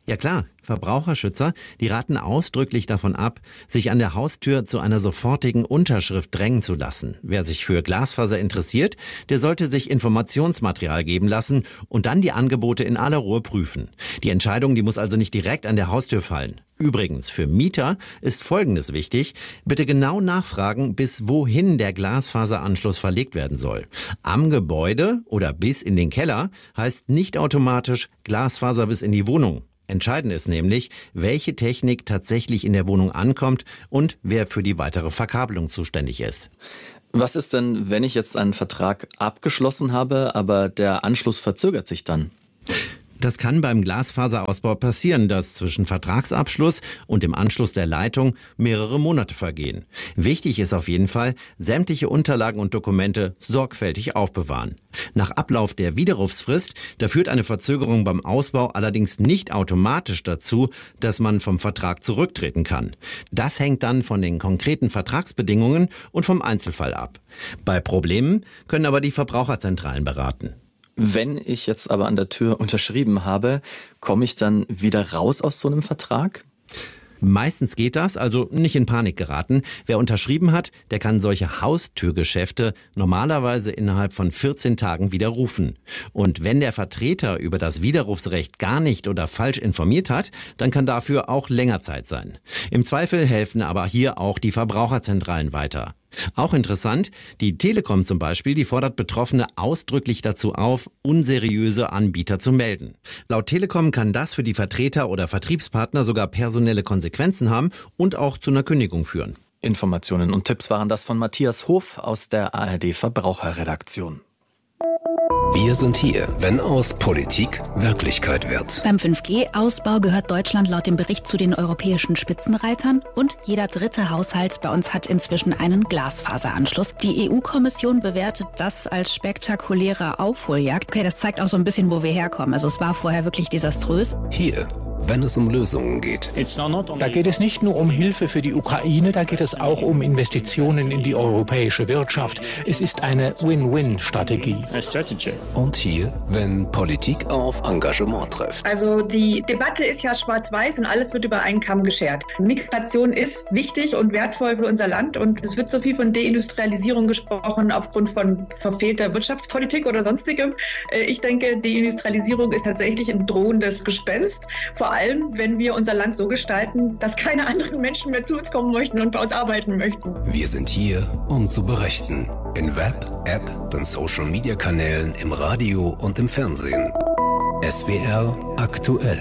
Ja klar, Verbraucherschützer, die raten ausdrücklich davon ab, sich an der Haustür zu einer sofortigen Unterschrift drängen zu lassen. Wer sich für Glasfaser interessiert, der sollte sich Informationsmaterial geben lassen und dann die Angebote in aller Ruhe prüfen. Die Entscheidung, die muss also nicht direkt an der Haustür fallen. Übrigens, für Mieter ist Folgendes wichtig. Bitte genau nachfragen, bis wohin der Glasfaseranschluss verlegt werden soll. Am Gebäude oder bis in den Keller heißt nicht automatisch Glasfaser bis in die Wohnung. Entscheidend ist nämlich, welche Technik tatsächlich in der Wohnung ankommt und wer für die weitere Verkabelung zuständig ist. Was ist denn, wenn ich jetzt einen Vertrag abgeschlossen habe, aber der Anschluss verzögert sich dann? Das kann beim Glasfaserausbau passieren, dass zwischen Vertragsabschluss und dem Anschluss der Leitung mehrere Monate vergehen. Wichtig ist auf jeden Fall, sämtliche Unterlagen und Dokumente sorgfältig aufbewahren. Nach Ablauf der Widerrufsfrist, da führt eine Verzögerung beim Ausbau allerdings nicht automatisch dazu, dass man vom Vertrag zurücktreten kann. Das hängt dann von den konkreten Vertragsbedingungen und vom Einzelfall ab. Bei Problemen können aber die Verbraucherzentralen beraten. Wenn ich jetzt aber an der Tür unterschrieben habe, komme ich dann wieder raus aus so einem Vertrag? Meistens geht das, also nicht in Panik geraten. Wer unterschrieben hat, der kann solche Haustürgeschäfte normalerweise innerhalb von 14 Tagen widerrufen. Und wenn der Vertreter über das Widerrufsrecht gar nicht oder falsch informiert hat, dann kann dafür auch länger Zeit sein. Im Zweifel helfen aber hier auch die Verbraucherzentralen weiter. Auch interessant, die Telekom zum Beispiel, die fordert Betroffene ausdrücklich dazu auf, unseriöse Anbieter zu melden. Laut Telekom kann das für die Vertreter oder Vertriebspartner sogar personelle Konsequenzen haben und auch zu einer Kündigung führen. Informationen und Tipps waren das von Matthias Hof aus der ARD Verbraucherredaktion. Wir sind hier, wenn aus Politik Wirklichkeit wird. Beim 5G-Ausbau gehört Deutschland laut dem Bericht zu den europäischen Spitzenreitern und jeder dritte Haushalt bei uns hat inzwischen einen Glasfaseranschluss. Die EU-Kommission bewertet das als spektakuläre Aufholjagd. Okay, das zeigt auch so ein bisschen, wo wir herkommen. Also es war vorher wirklich desaströs. Hier, wenn es um Lösungen geht. Da geht es nicht nur um Hilfe für die Ukraine, da geht es auch um Investitionen in die europäische Wirtschaft. Es ist eine Win-Win-Strategie. Und hier, wenn Politik auf Engagement trifft. Also die Debatte ist ja schwarz-weiß und alles wird über einen Kamm geschert. Migration ist wichtig und wertvoll für unser Land und es wird so viel von Deindustrialisierung gesprochen aufgrund von verfehlter Wirtschaftspolitik oder sonstigem. Ich denke, Deindustrialisierung ist tatsächlich ein drohendes Gespenst. Vor allem, wenn wir unser Land so gestalten, dass keine anderen Menschen mehr zu uns kommen möchten und bei uns arbeiten möchten. Wir sind hier, um zu berichten. In Web, App, den Social-Media-Kanälen, im Radio und im Fernsehen. SWR aktuell.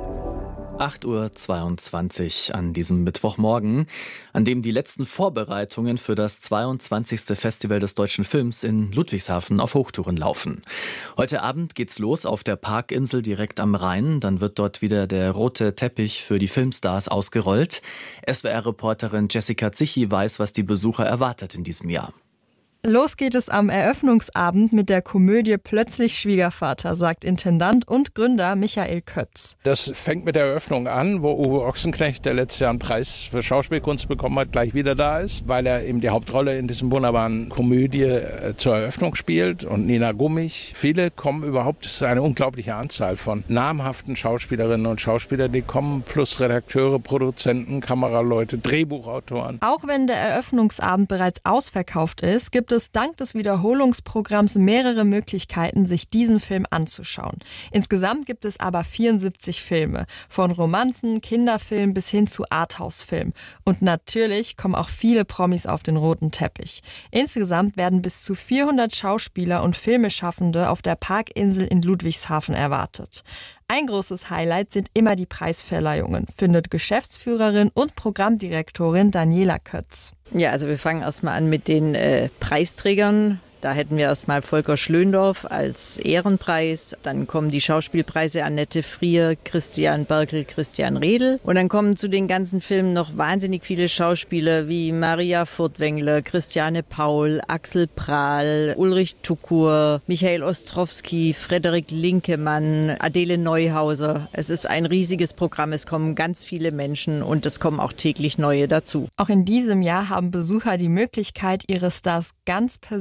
8:22 Uhr an diesem Mittwochmorgen, an dem die letzten Vorbereitungen für das 22. Festival des deutschen Films in Ludwigshafen auf Hochtouren laufen. Heute Abend geht's los auf der Parkinsel direkt am Rhein. Dann wird dort wieder der rote Teppich für die Filmstars ausgerollt. SWR-Reporterin Jessica Zichy weiß, was die Besucher erwartet in diesem Jahr. Los geht es am Eröffnungsabend mit der Komödie Plötzlich Schwiegervater, sagt Intendant und Gründer Michael Kötz. Das fängt mit der Eröffnung an, wo Uwe Ochsenknecht, der letztes Jahr einen Preis für Schauspielkunst bekommen hat, gleich wieder da ist, weil er eben die Hauptrolle in diesem wunderbaren Komödie zur Eröffnung spielt und Nina Gummich. Viele kommen überhaupt, es ist eine unglaubliche Anzahl von namhaften Schauspielerinnen und Schauspielern, die kommen, plus Redakteure, Produzenten, Kameraleute, Drehbuchautoren. Auch wenn der Eröffnungsabend bereits ausverkauft ist, gibt es dank des Wiederholungsprogramms mehrere Möglichkeiten, sich diesen Film anzuschauen. Insgesamt gibt es aber 74 Filme, von Romanzen, Kinderfilmen bis hin zu Arthouse-Filmen. Und natürlich kommen auch viele Promis auf den roten Teppich. Insgesamt werden bis zu 400 Schauspieler und Filmeschaffende auf der Parkinsel in Ludwigshafen erwartet. Ein großes Highlight sind immer die Preisverleihungen, findet Geschäftsführerin und Programmdirektorin Daniela Kötz. Ja, also wir fangen erstmal an mit den Preisträgern. Da hätten wir erstmal Volker Schlöndorff als Ehrenpreis. Dann kommen die Schauspielpreise Annette Frier, Christian Berkel, Christian Redl. Und dann kommen zu den ganzen Filmen noch wahnsinnig viele Schauspieler wie Maria Furtwängler, Christiane Paul, Axel Prahl, Ulrich Tukur, Michael Ostrowski, Frederik Linkemann, Adele Neuhauser. Es ist ein riesiges Programm. Es kommen ganz viele Menschen und es kommen auch täglich neue dazu. Auch in diesem Jahr haben Besucher die Möglichkeit, ihre Stars ganz persönlich zu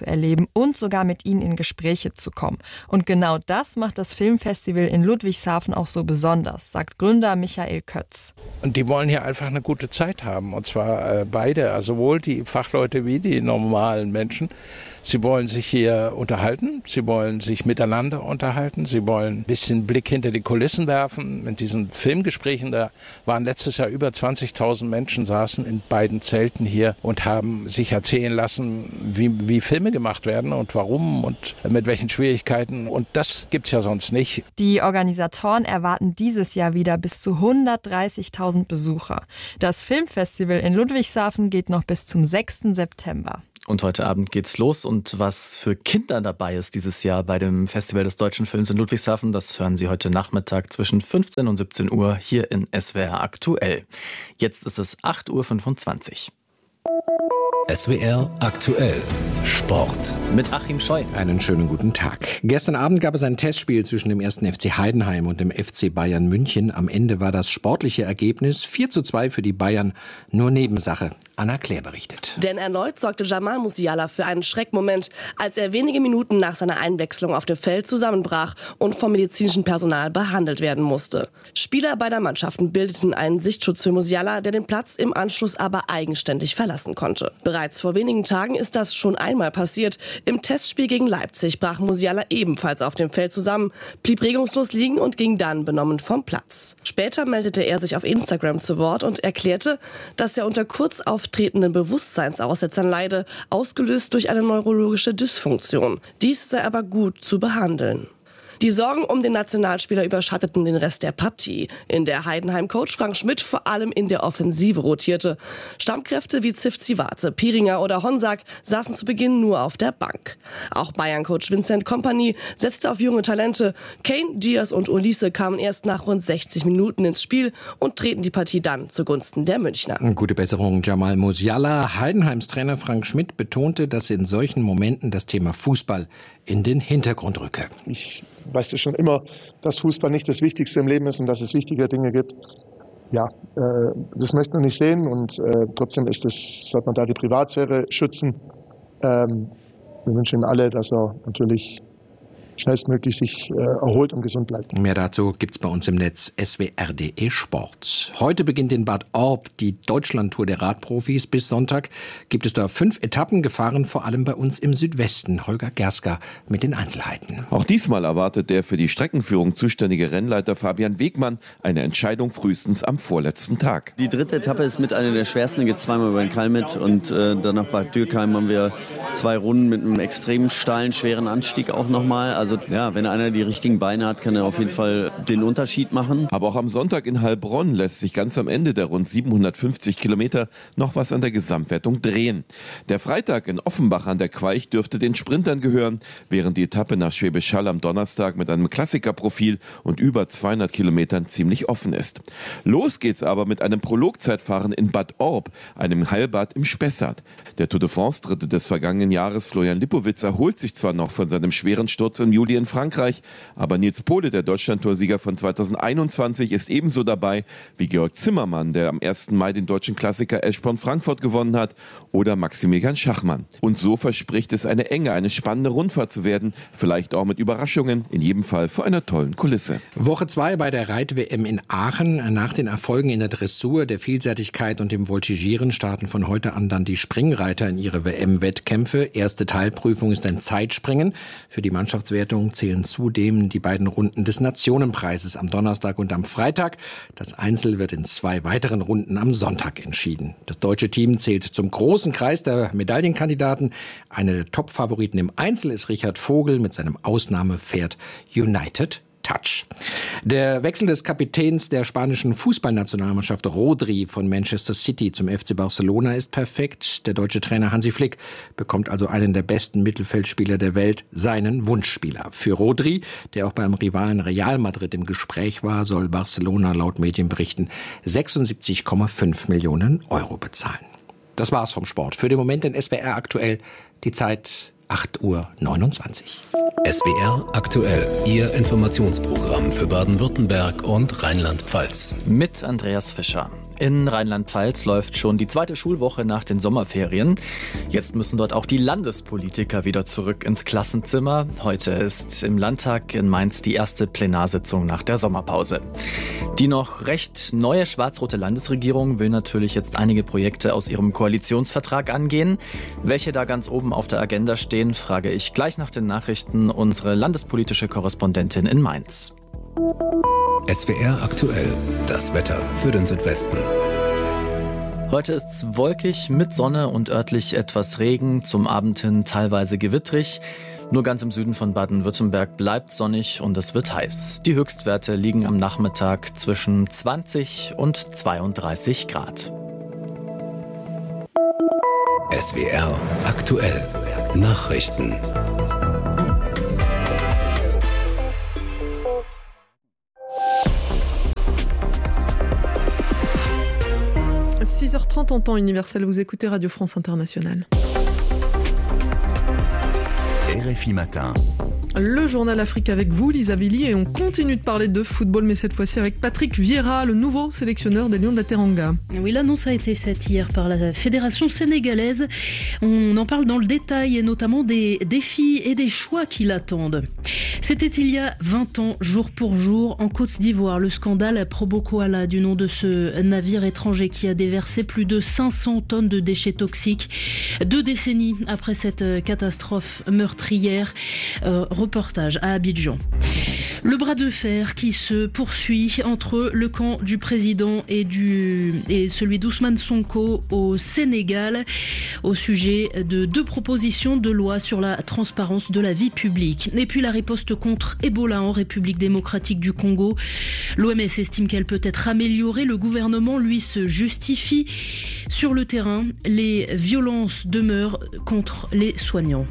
zu erleben und sogar mit ihnen in Gespräche zu kommen. Und genau das macht das Filmfestival in Ludwigshafen auch so besonders, sagt Gründer Michael Kötz. Und die wollen hier einfach eine gute Zeit haben, und zwar beide, also sowohl die Fachleute wie die normalen Menschen. Sie wollen sich hier unterhalten, sie wollen sich miteinander unterhalten, sie wollen ein bisschen Blick hinter die Kulissen werfen. In diesen Filmgesprächen, da waren letztes Jahr über 20.000 Menschen, saßen in beiden Zelten hier und haben sich erzählen lassen, wie Filme gemacht werden und warum und mit welchen Schwierigkeiten. Und das gibt's ja sonst nicht. Die Organisatoren erwarten dieses Jahr wieder bis zu 130.000 Besucher. Das Filmfestival in Ludwigshafen geht noch bis zum 6. September. Und heute Abend geht's los. Und was für Kinder dabei ist dieses Jahr bei dem Festival des deutschen Films in Ludwigshafen, das hören Sie heute Nachmittag zwischen 15 und 17 Uhr hier in SWR aktuell. Jetzt ist es 8.25 Uhr. SWR aktuell Sport. Mit Achim Scheu. Einen schönen guten Tag. Gestern Abend gab es ein Testspiel zwischen dem 1. FC Heidenheim und dem FC Bayern München. Am Ende war das sportliche Ergebnis 4:2 für die Bayern. Nur Nebensache. Anna Klär berichtet. Denn erneut sorgte Jamal Musiala für einen Schreckmoment, als er wenige Minuten nach seiner Einwechslung auf dem Feld zusammenbrach und vom medizinischen Personal behandelt werden musste. Spieler beider Mannschaften bildeten einen Sichtschutz für Musiala, der den Platz im Anschluss aber eigenständig verlassen konnte. Bereits vor wenigen Tagen ist das schon einmal passiert. Im Testspiel gegen Leipzig brach Musiala ebenfalls auf dem Feld zusammen, blieb regungslos liegen und ging dann benommen vom Platz. Später meldete er sich auf Instagram zu Wort und erklärte, dass er unter kurz auftretenden Bewusstseinsaussetzern leide, ausgelöst durch eine neurologische Dysfunktion. Dies sei aber gut zu behandeln. Die Sorgen um den Nationalspieler überschatteten den Rest der Partie, in der Heidenheim-Coach Frank Schmidt vor allem in der Offensive rotierte. Stammkräfte wie Ziwze, Piringer oder Honsack saßen zu Beginn nur auf der Bank. Auch Bayern-Coach Vincent Kompany setzte auf junge Talente. Kane, Diaz und Olise kamen erst nach rund 60 Minuten ins Spiel und drehten die Partie dann zugunsten der Münchner. Gute Besserung, Jamal Musiala. Heidenheims Trainer Frank Schmidt betonte, dass in solchen Momenten das Thema Fußball in den Hintergrund rücke. Ich weiß ja schon immer, dass Fußball nicht das Wichtigste im Leben ist und dass es wichtige Dinge gibt. Ja, das möchte man nicht sehen und trotzdem sollte man da die Privatsphäre schützen. Wir wünschen ihm alle, dass er natürlich schnellstmöglich sich erholt und gesund bleibt. Mehr dazu gibt's bei uns im Netz swr.de Sport. Heute beginnt in Bad Orb die Deutschlandtour der Radprofis. Bis Sonntag gibt es da 5 Etappen, gefahren vor allem bei uns im Südwesten. Holger Gersker mit den Einzelheiten. Auch diesmal erwartet der für die Streckenführung zuständige Rennleiter Fabian Wegmann eine Entscheidung frühestens am vorletzten Tag. Die dritte Etappe ist mit einer der schwersten, geht zweimal über den Kalmit und danach bei Dürkheim haben wir 2 Runden mit einem extrem steilen, schweren Anstieg auch nochmal. Also ja, wenn einer die richtigen Beine hat, kann er auf jeden Fall den Unterschied machen. Aber auch am Sonntag in Heilbronn lässt sich ganz am Ende der rund 750 Kilometer noch was an der Gesamtwertung drehen. Der Freitag in Offenbach an der Queich dürfte den Sprintern gehören, während die Etappe nach Schwäbisch Hall am Donnerstag mit einem Klassikerprofil und über 200 Kilometern ziemlich offen ist. Los geht's aber mit einem Prologzeitfahren in Bad Orb, einem Heilbad im Spessart. Der Tour de France-Dritte des vergangenen Jahres, Florian Lipowitz, erholt sich zwar noch von seinem schweren Sturz im Juli in Frankreich, aber Nils Pohle, der Deutschlandtoursieger von 2021, ist ebenso dabei wie Georg Zimmermann, der am 1. Mai den deutschen Klassiker Eschborn-Frankfurt gewonnen hat, oder Maximilian Schachmann. Und so verspricht es eine enge, eine spannende Rundfahrt zu werden, vielleicht auch mit Überraschungen, in jedem Fall vor einer tollen Kulisse. Woche 2 bei der Reit-WM in Aachen. Nach den Erfolgen in der Dressur, der Vielseitigkeit und dem Voltigieren starten von heute an dann die Springreiter in ihre WM-Wettkämpfe. Erste Teilprüfung ist ein Zeitspringen. Für die Mannschaftswertung zählen zudem die beiden Runden des Nationenpreises am Donnerstag und am Freitag. Das Einzel wird in 2 weiteren Runden am Sonntag entschieden. Das deutsche Team zählt zum großen Kreis der Medaillenkandidaten. Einer der Top-Favoriten im Einzel ist Richard Vogel mit seinem Ausnahmepferd United Touch. Der Wechsel des Kapitäns der spanischen Fußballnationalmannschaft Rodri von Manchester City zum FC Barcelona ist perfekt. Der deutsche Trainer Hansi Flick bekommt also einen der besten Mittelfeldspieler der Welt, seinen Wunschspieler. Für Rodri, der auch beim Rivalen Real Madrid im Gespräch war, soll Barcelona laut Medienberichten 76,5 Millionen Euro bezahlen. Das war's vom Sport. Für den Moment in SWR aktuell die Zeit 8:29 Uhr. SWR aktuell, Ihr Informationsprogramm für Baden-Württemberg und Rheinland-Pfalz. Mit Andreas Fischer. In Rheinland-Pfalz läuft schon die zweite Schulwoche nach den Sommerferien. Jetzt müssen dort auch die Landespolitiker wieder zurück ins Klassenzimmer. Heute ist im Landtag in Mainz die erste Plenarsitzung nach der Sommerpause. Die noch recht neue schwarz-rote Landesregierung will natürlich jetzt einige Projekte aus ihrem Koalitionsvertrag angehen. Welche da ganz oben auf der Agenda stehen, frage ich gleich nach den Nachrichten unsere landespolitische Korrespondentin in Mainz. SWR aktuell, das Wetter für den Südwesten. Heute ist es wolkig mit Sonne und örtlich etwas Regen, zum Abend hin teilweise gewittrig. Nur ganz im Süden von Baden-Württemberg bleibt sonnig und es wird heiß. Die Höchstwerte liegen am Nachmittag zwischen 20 und 32 Grad. SWR aktuell, Nachrichten. 6h30 en temps universel, vous écoutez Radio France Internationale. RFI Matin. Le journal Afrique avec vous, Lisa Billy, et on continue de parler de football, mais cette fois-ci avec Patrick Vieira, le nouveau sélectionneur des Lions de la Teranga. Oui, l'annonce a été faite hier par la fédération sénégalaise. On en parle dans le détail, et notamment des défis et des choix qui l'attendent. C'était il y a 20 ans, jour pour jour, en Côte d'Ivoire, le scandale Probo Koala, du nom de ce navire étranger qui a déversé plus de 500 tonnes de déchets toxiques. 2 décennies après cette catastrophe meurtrière, reportage à Abidjan. Le bras de fer qui se poursuit entre le camp du président et celui d'Ousmane Sonko au Sénégal au sujet de 2 propositions de loi sur la transparence de la vie publique. Et puis la riposte contre Ebola en République démocratique du Congo. L'OMS estime qu'elle peut être améliorée. Le gouvernement, lui, se justifie. Sur le terrain, les violences demeurent contre les soignants.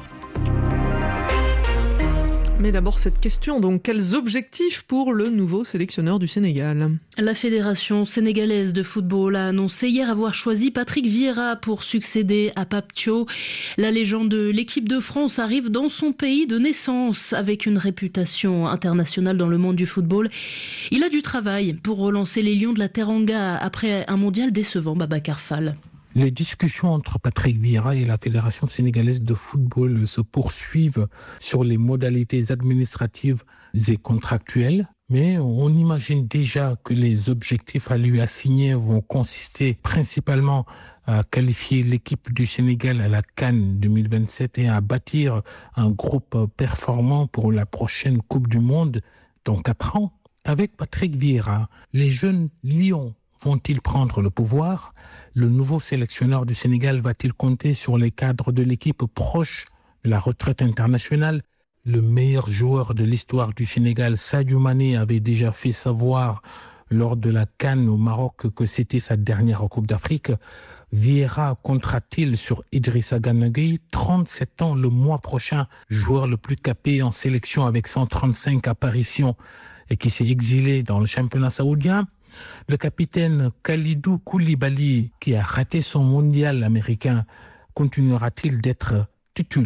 Mais d'abord cette question, donc quels objectifs pour le nouveau sélectionneur du Sénégal ? La Fédération sénégalaise de football a annoncé hier avoir choisi Patrick Vieira pour succéder à Pape Thiaw. La légende de l'équipe de France arrive dans son pays de naissance avec une réputation internationale dans le monde du football. Il a du travail pour relancer les Lions de la Teranga après un mondial décevant, Babacar Fall. Les discussions entre Patrick Vieira et la Fédération sénégalaise de football se poursuivent sur les modalités administratives et contractuelles. Mais on imagine déjà que les objectifs à lui assigner vont consister principalement à qualifier l'équipe du Sénégal à la CAN 2027 et à bâtir un groupe performant pour la prochaine Coupe du Monde dans 4 ans. Avec Patrick Vieira, les jeunes Lions vont-ils prendre le pouvoir ? Le nouveau sélectionneur du Sénégal va-t-il compter sur les cadres de l'équipe proche de la retraite internationale ? Le meilleur joueur de l'histoire du Sénégal, Sadio Mané, avait déjà fait savoir lors de la CAN au Maroc que c'était sa dernière Coupe d'Afrique. Vieira comptera-t-il sur Idrissa Gana Gueye, 37 ans le mois prochain, joueur le plus capé en sélection avec 135 apparitions et qui s'est exilé dans le championnat saoudien ? Le capitaine Kalidou Koulibaly, qui a raté son mondial américain, continuera-t-il d'être titulaire ?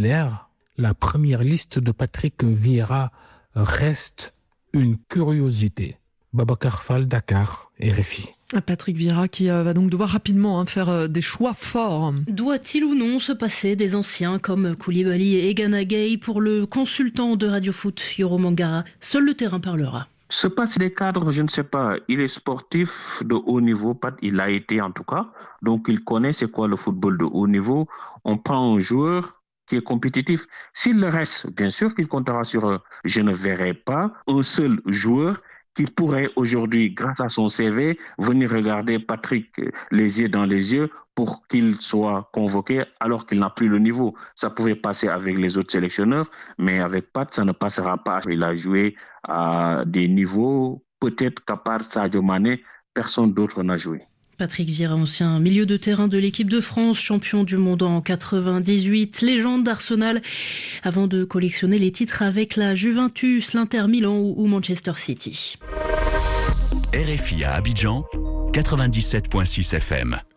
La première liste de Patrick Vieira reste une curiosité. Babacar Fall, Dakar, RFI. Patrick Vieira qui va donc devoir rapidement faire des choix forts. Doit-il ou non se passer des anciens comme Koulibaly et Gana Gueye? Pour le consultant de Radio Foot, Yoro Mangara, seul le terrain parlera. Se passe des cadres, je ne sais pas. Il est sportif de haut niveau, il l'a été en tout cas. Donc il connaît c'est quoi le football de haut niveau. On prend un joueur qui est compétitif. S'il le reste, bien sûr qu'il comptera sur eux. Je ne verrai pas un seul joueur qui pourrait aujourd'hui, grâce à son CV, venir regarder Patrick les yeux dans les yeux pour qu'il soit convoqué alors qu'il n'a plus le niveau. Ça pouvait passer avec les autres sélectionneurs, mais avec Pat, ça ne passera pas. Il a joué à des niveaux, peut-être qu'à part Sadio Mané, personne d'autre n'a joué. Patrick Vieira, ancien milieu de terrain de l'équipe de France, champion du monde en 98, légende d'Arsenal, avant de collectionner les titres avec la Juventus, l'Inter Milan ou Manchester City. RFI à Abidjan, 97.6 FM.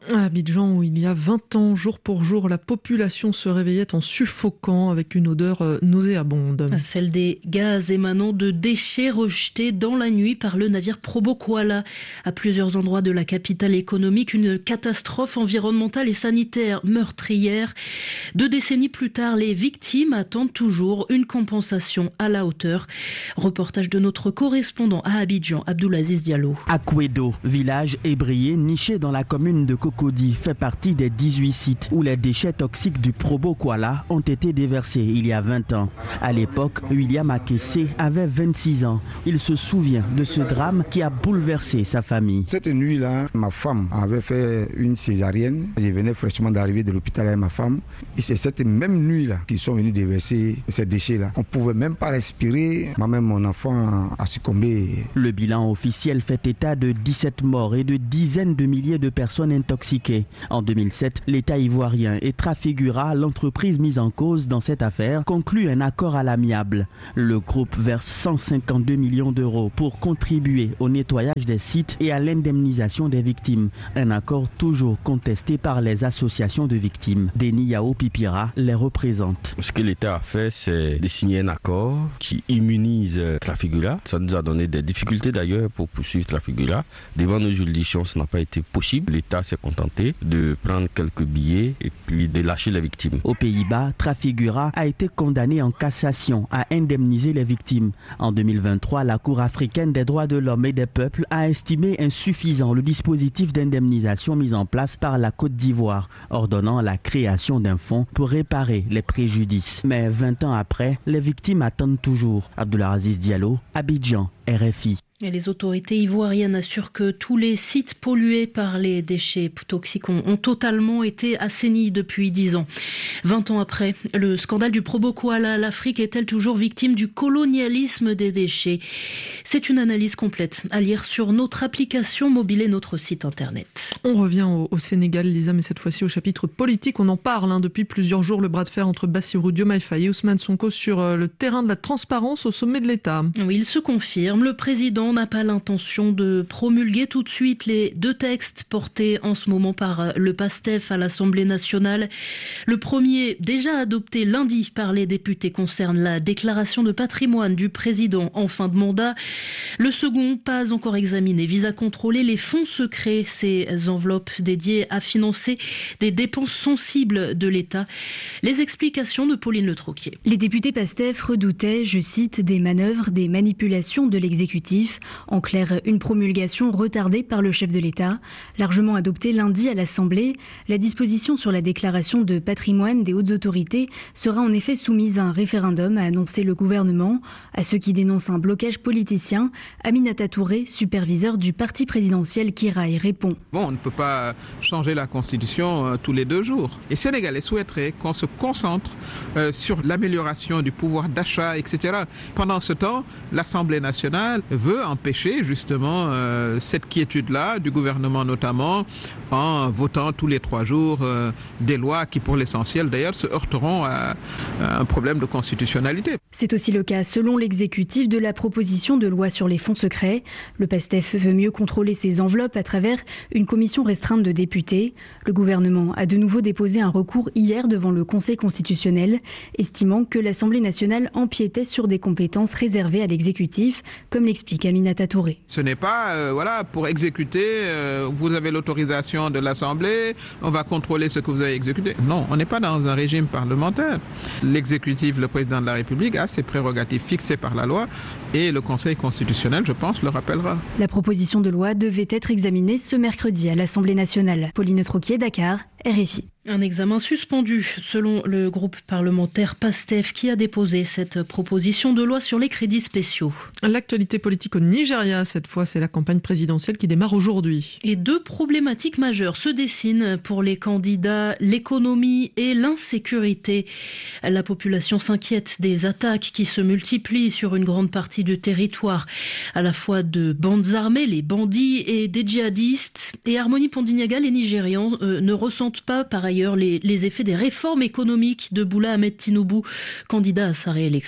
À Abidjan, où il y a 20 ans, jour pour jour, la population se réveillait en suffoquant avec une odeur nauséabonde. Celle des gaz émanant de déchets rejetés dans la nuit par le navire Probo Koala. À plusieurs endroits de la capitale économique, une catastrophe environnementale et sanitaire meurtrière. 2 décennies plus tard, les victimes attendent toujours une compensation à la hauteur. Reportage de notre correspondant à Abidjan, Abdoulaziz Diallo. Akwedo, village ébrié niché dans la commune de Cocody, fait partie des 18 sites où les déchets toxiques du Probo Koala ont été déversés il y a 20 ans. À l'époque, William Akessé avait 26 ans. Il se souvient de ce drame qui a bouleversé sa famille. Cette nuit-là, ma femme avait fait une césarienne. Je venais fraîchement d'arriver de l'hôpital avec ma femme. Et c'est cette même nuit-là qu'ils sont venus déverser ces déchets-là. On ne pouvait même pas respirer. Moi-même, mon enfant a succombé. Le bilan officiel fait état de 17 morts et de dizaines de milliers de personnes intoxiquées. En 2007, l'État ivoirien et Trafigura, l'entreprise mise en cause dans cette affaire, conclut un accord à l'amiable. Le groupe verse 152 millions d'euros pour contribuer au nettoyage des sites et à l'indemnisation des victimes. Un accord toujours contesté par les associations de victimes. Denis Yao Pipira les représente. Ce que l'État a fait, c'est de signer un accord qui immunise Trafigura. Ça nous a donné des difficultés d'ailleurs pour poursuivre Trafigura. Devant nos juridictions, ce n'a pas été possible. L'État s'est contenté de prendre quelques billets et puis de lâcher les victimes. Aux Pays-Bas, Trafigura a été condamné en cassation à indemniser les victimes. En 2023, la Cour africaine des droits de l'homme et des peuples a estimé insuffisant le dispositif d'indemnisation mis en place par la Côte d'Ivoire, ordonnant la création d'un fonds pour réparer les préjudices. Mais 20 ans après, les victimes attendent toujours. Abdoulaziz Diallo, Abidjan, RFI. Et les autorités ivoiriennes assurent que tous les sites pollués par les déchets toxiques ont totalement été assainis depuis 10 ans. 20 ans après, le scandale du Probo Koala, l'Afrique est-elle toujours victime du colonialisme des déchets? C'est une analyse complète à lire sur notre application mobile et notre site internet. On revient au Sénégal, Lisa, mais cette fois-ci au chapitre politique. On en parle depuis plusieurs jours, le bras de fer entre Bassirou Diomaye Faye et Ousmane Sonko sur le terrain de la transparence au sommet de l'État. Oui, il se confirme. Le président n'a pas l'intention de promulguer tout de suite les 2 textes portés en ce moment par le PASTEF à l'Assemblée nationale. Le premier, déjà adopté lundi par les députés, concerne la déclaration de patrimoine du président en fin de mandat. Le second, pas encore examiné, vise à contrôler les fonds secrets, ces enveloppes dédiées à financer des dépenses sensibles de l'État. Les explications de Pauline Le Troquier. Les députés PASTEF redoutaient, je cite, des manœuvres, des manipulations de l'exécutif. En clair, une promulgation retardée par le chef de l'État. Largement adoptée lundi à l'Assemblée, la disposition sur la déclaration de patrimoine des hautes autorités sera en effet soumise à un référendum, a annoncé le gouvernement. À ceux qui dénoncent un blocage politicien, Aminata Touré, superviseur du parti présidentiel Kiraï, répond. On ne peut pas changer la Constitution tous les 2 jours. Les Sénégalais souhaiteraient qu'on se concentre sur l'amélioration du pouvoir d'achat, etc. Pendant ce temps, l'Assemblée nationale veut empêcher justement cette quiétude-là du gouvernement notamment en votant tous les 3 jours des lois qui pour l'essentiel d'ailleurs se heurteront à un problème de constitutionnalité. C'est aussi le cas selon l'exécutif de la proposition de loi sur les fonds secrets. Le PASTEF veut mieux contrôler ses enveloppes à travers une commission restreinte de députés. Le gouvernement a de nouveau déposé un recours hier devant le Conseil constitutionnel, estimant que l'Assemblée nationale empiétait sur des compétences réservées à l'exécutif, comme l'explique Aminata Touré. Ce n'est pas pour exécuter, vous avez l'autorisation de l'Assemblée, on va contrôler ce que vous avez exécuté. Non, on n'est pas dans un régime parlementaire. L'exécutif, le président de la République, a ses prérogatives fixées par la loi et le Conseil constitutionnel, je pense, le rappellera. La proposition de loi devait être examinée ce mercredi à l'Assemblée nationale. Pauline Troquier, Dakar, RFI. Un examen suspendu, selon le groupe parlementaire PASTEF qui a déposé cette proposition de loi sur les crédits spéciaux. L'actualité politique au Nigeria, cette fois, c'est la campagne présidentielle qui démarre aujourd'hui. Et 2 problématiques majeures se dessinent pour les candidats, l'économie et l'insécurité. La population s'inquiète des attaques qui se multiplient sur une grande partie du territoire, à la fois de bandes armées, les bandits, et des djihadistes. Et Harmonie Pondignaga, les Nigérians ne ressentent pas, par ailleurs, les effets des réformes économiques de Boula Ahmed Tinubu, candidat à sa réélection.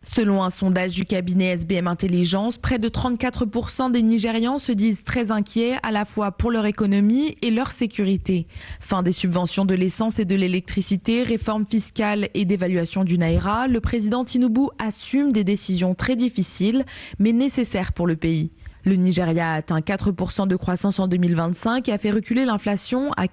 Selon un sondage du cabinet SBM Intelligence, près de 34% des Nigérians se disent très inquiets à la fois pour leur économie et leur sécurité. Fin des subventions de l'essence et de l'électricité, réforme fiscale et d'évaluation du Naira, le président Tinubu assume des décisions très difficiles mais nécessaires pour le pays. Le Nigeria a atteint 4% de croissance en 2025 et a fait reculer l'inflation à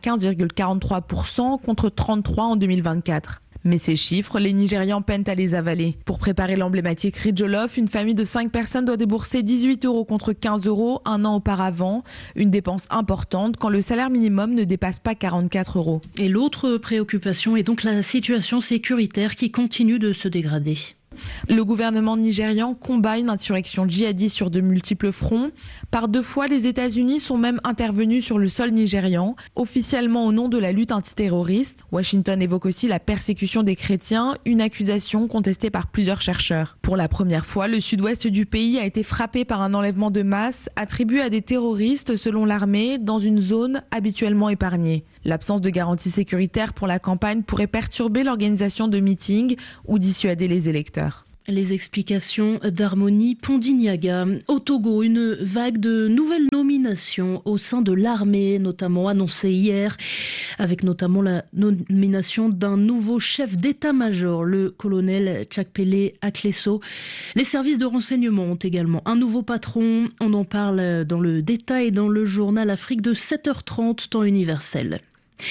15,43% contre 33% en 2024. Mais ces chiffres, les Nigérians peinent à les avaler. Pour préparer l'emblématique riz jollof, une famille de 5 personnes doit débourser 18 € contre 15 € un an auparavant. Une dépense importante quand le salaire minimum ne dépasse pas 44 €. Et l'autre préoccupation est donc la situation sécuritaire qui continue de se dégrader. Le gouvernement nigérian combat une insurrection djihadiste sur de multiples fronts. Par 2 fois, les États-Unis sont même intervenus sur le sol nigérian, officiellement au nom de la lutte antiterroriste. Washington évoque aussi la persécution des chrétiens, une accusation contestée par plusieurs chercheurs. Pour la première fois, le sud-ouest du pays a été frappé par un enlèvement de masse attribué à des terroristes selon l'armée dans une zone habituellement épargnée. L'absence de garantie sécuritaire pour la campagne pourrait perturber l'organisation de meetings ou dissuader les électeurs. Les explications d'Harmonie Pondignaga. Au Togo, une vague de nouvelles nominations au sein de l'armée, notamment annoncée hier, avec notamment la nomination d'un nouveau chef d'état-major, le colonel Tchakpele Akleso. Les services de renseignement ont également un nouveau patron. On en parle dans le détail dans le journal Afrique de 7h30, temps universel.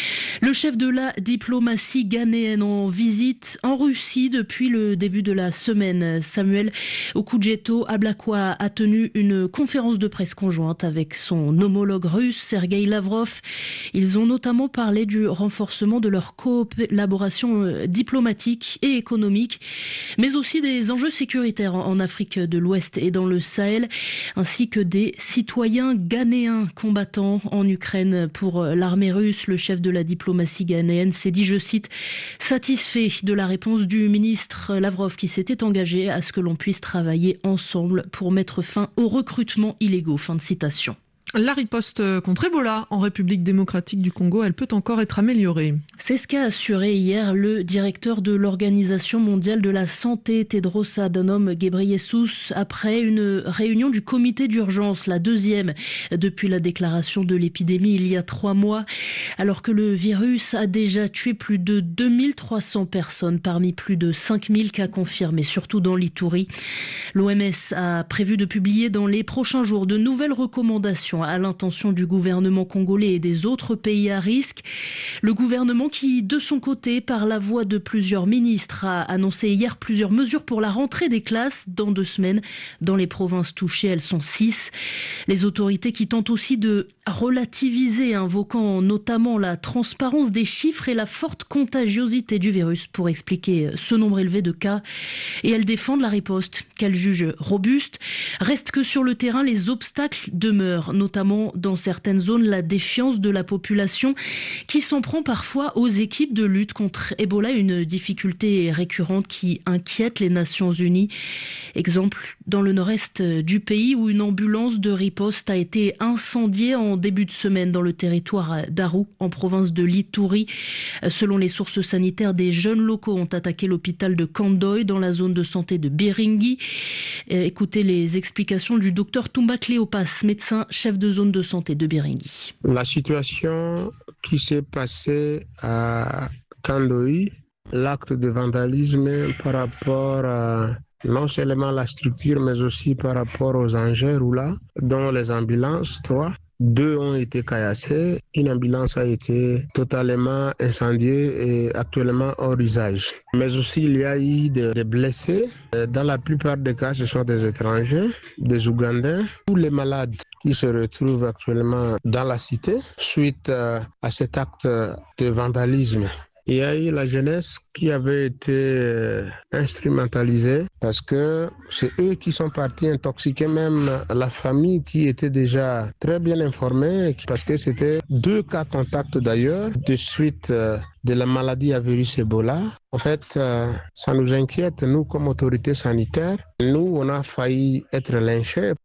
Le chef de la diplomatie ghanéenne en visite en Russie depuis le début de la semaine. Samuel Okudjeto Ablakwa a tenu une conférence de presse conjointe avec son homologue russe Sergei Lavrov. Ils ont notamment parlé du renforcement de leur collaboration diplomatique et économique, mais aussi des enjeux sécuritaires en Afrique de l'Ouest et dans le Sahel, ainsi que des citoyens ghanéens combattant en Ukraine pour l'armée russe. Le chef de la diplomatie ghanéenne s'est dit, je cite, satisfait de la réponse du ministre Lavrov qui s'était engagé à ce que l'on puisse travailler ensemble pour mettre fin aux recrutements illégaux. Fin de citation. La riposte contre Ebola en République démocratique du Congo, elle peut encore être améliorée. C'est ce qu'a assuré hier le directeur de l'Organisation mondiale de la santé, Tedros Adhanom Ghebreyesus, après une réunion du comité d'urgence, la 2e depuis la déclaration de l'épidémie il y a 3 mois, alors que le virus a déjà tué plus de 2300 personnes parmi plus de 5000 cas confirmés, surtout dans l'Ituri. L'OMS a prévu de publier dans les prochains jours de nouvelles recommandations à l'intention du gouvernement congolais et des autres pays à risque. Le gouvernement qui, de son côté, par la voix de plusieurs ministres, a annoncé hier plusieurs mesures pour la rentrée des classes dans 2 semaines. Dans les provinces touchées, elles sont 6. Les autorités qui tentent aussi de relativiser, invoquant notamment la transparence des chiffres et la forte contagiosité du virus pour expliquer ce nombre élevé de cas. Et elles défendent la riposte, qu'elles jugent robuste. Reste que sur le terrain, les obstacles demeurent, notamment dans certaines zones, la défiance de la population qui s'en prend parfois aux équipes de lutte contre Ebola, une difficulté récurrente qui inquiète les Nations Unies. Exemple dans le nord-est du pays où une ambulance de riposte a été incendiée en début de semaine dans le territoire d'Aru, en province de l'Ituri. Selon les sources sanitaires, des jeunes locaux ont attaqué l'hôpital de Kandoy dans la zone de santé de Biringi. Écoutez les explications du docteur Toumba Cléopas, médecin chef de zone de santé de Biringi. La situation qui s'est passée à Kandoy, l'acte de vandalisme par rapport à non seulement la structure, mais aussi par rapport aux engins roulants, dont les ambulances, 3. 2 ont été caillassés. Une ambulance a été totalement incendiée et actuellement hors usage. Mais aussi, il y a eu des blessés. Dans la plupart des cas, ce sont des étrangers, des Ougandais. Tous les malades qui se retrouvent actuellement dans la cité suite à cet acte de vandalisme. Il y a eu la jeunesse qui avait été instrumentalisée parce que c'est eux qui sont partis intoxiquer même la famille qui était déjà très bien informée parce que c'était 2 cas contacts d'ailleurs de suite de la maladie à virus Ebola. En fait, ça nous inquiète, nous comme autorités sanitaires. Nous, on a failli être lynchés.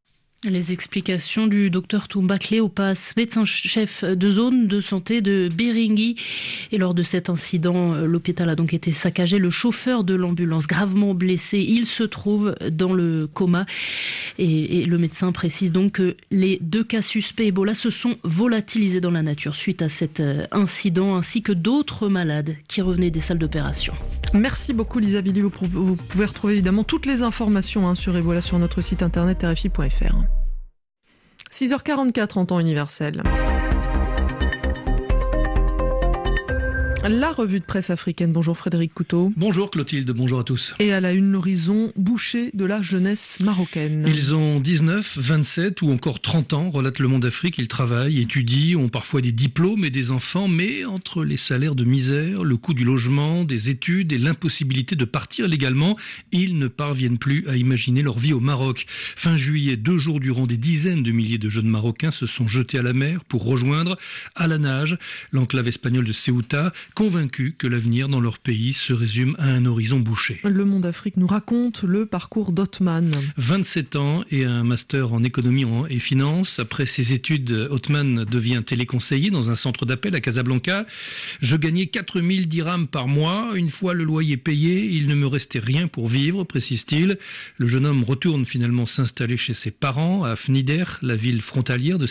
Les explications du docteur Toumba Cléopas, médecin-chef de zone de santé de Biringui. Et lors de cet incident, l'hôpital a donc été saccagé. Le chauffeur de l'ambulance gravement blessé, il se trouve dans le coma. Et le médecin précise donc que les 2 cas suspects Ebola se sont volatilisés dans la nature suite à cet incident, ainsi que d'autres malades qui revenaient des salles d'opération. Merci beaucoup Lisa Billy. Vous pouvez retrouver évidemment toutes les informations sur Ebola sur notre site internet rfi.fr. 6h44 en temps universel. La revue de presse africaine. Bonjour Frédéric Couteau. Bonjour Clotilde, bonjour à tous. Et à la une, l'horizon bouché de la jeunesse marocaine. Ils ont 19, 27 ou encore 30 ans, relate Le Monde Afrique. Ils travaillent, étudient, ont parfois des diplômes et des enfants, mais entre les salaires de misère, le coût du logement, des études et l'impossibilité de partir légalement, ils ne parviennent plus à imaginer leur vie au Maroc. Fin juillet, 2 jours durant, des dizaines de milliers de jeunes Marocains se sont jetés à la mer pour rejoindre à la nage l'enclave espagnole de Ceuta, convaincus que l'avenir dans leur pays se résume à un horizon bouché. Le Monde Afrique nous raconte le parcours d'Othman. 27 ans et un master en économie et finance. Après ses études, Othman devient téléconseiller dans un centre d'appel à Casablanca. Je gagnais 4000 dirhams par mois. Une fois le loyer payé, il ne me restait rien pour vivre, précise-t-il. Le jeune homme retourne finalement s'installer chez ses parents à Fnider, la ville frontalière de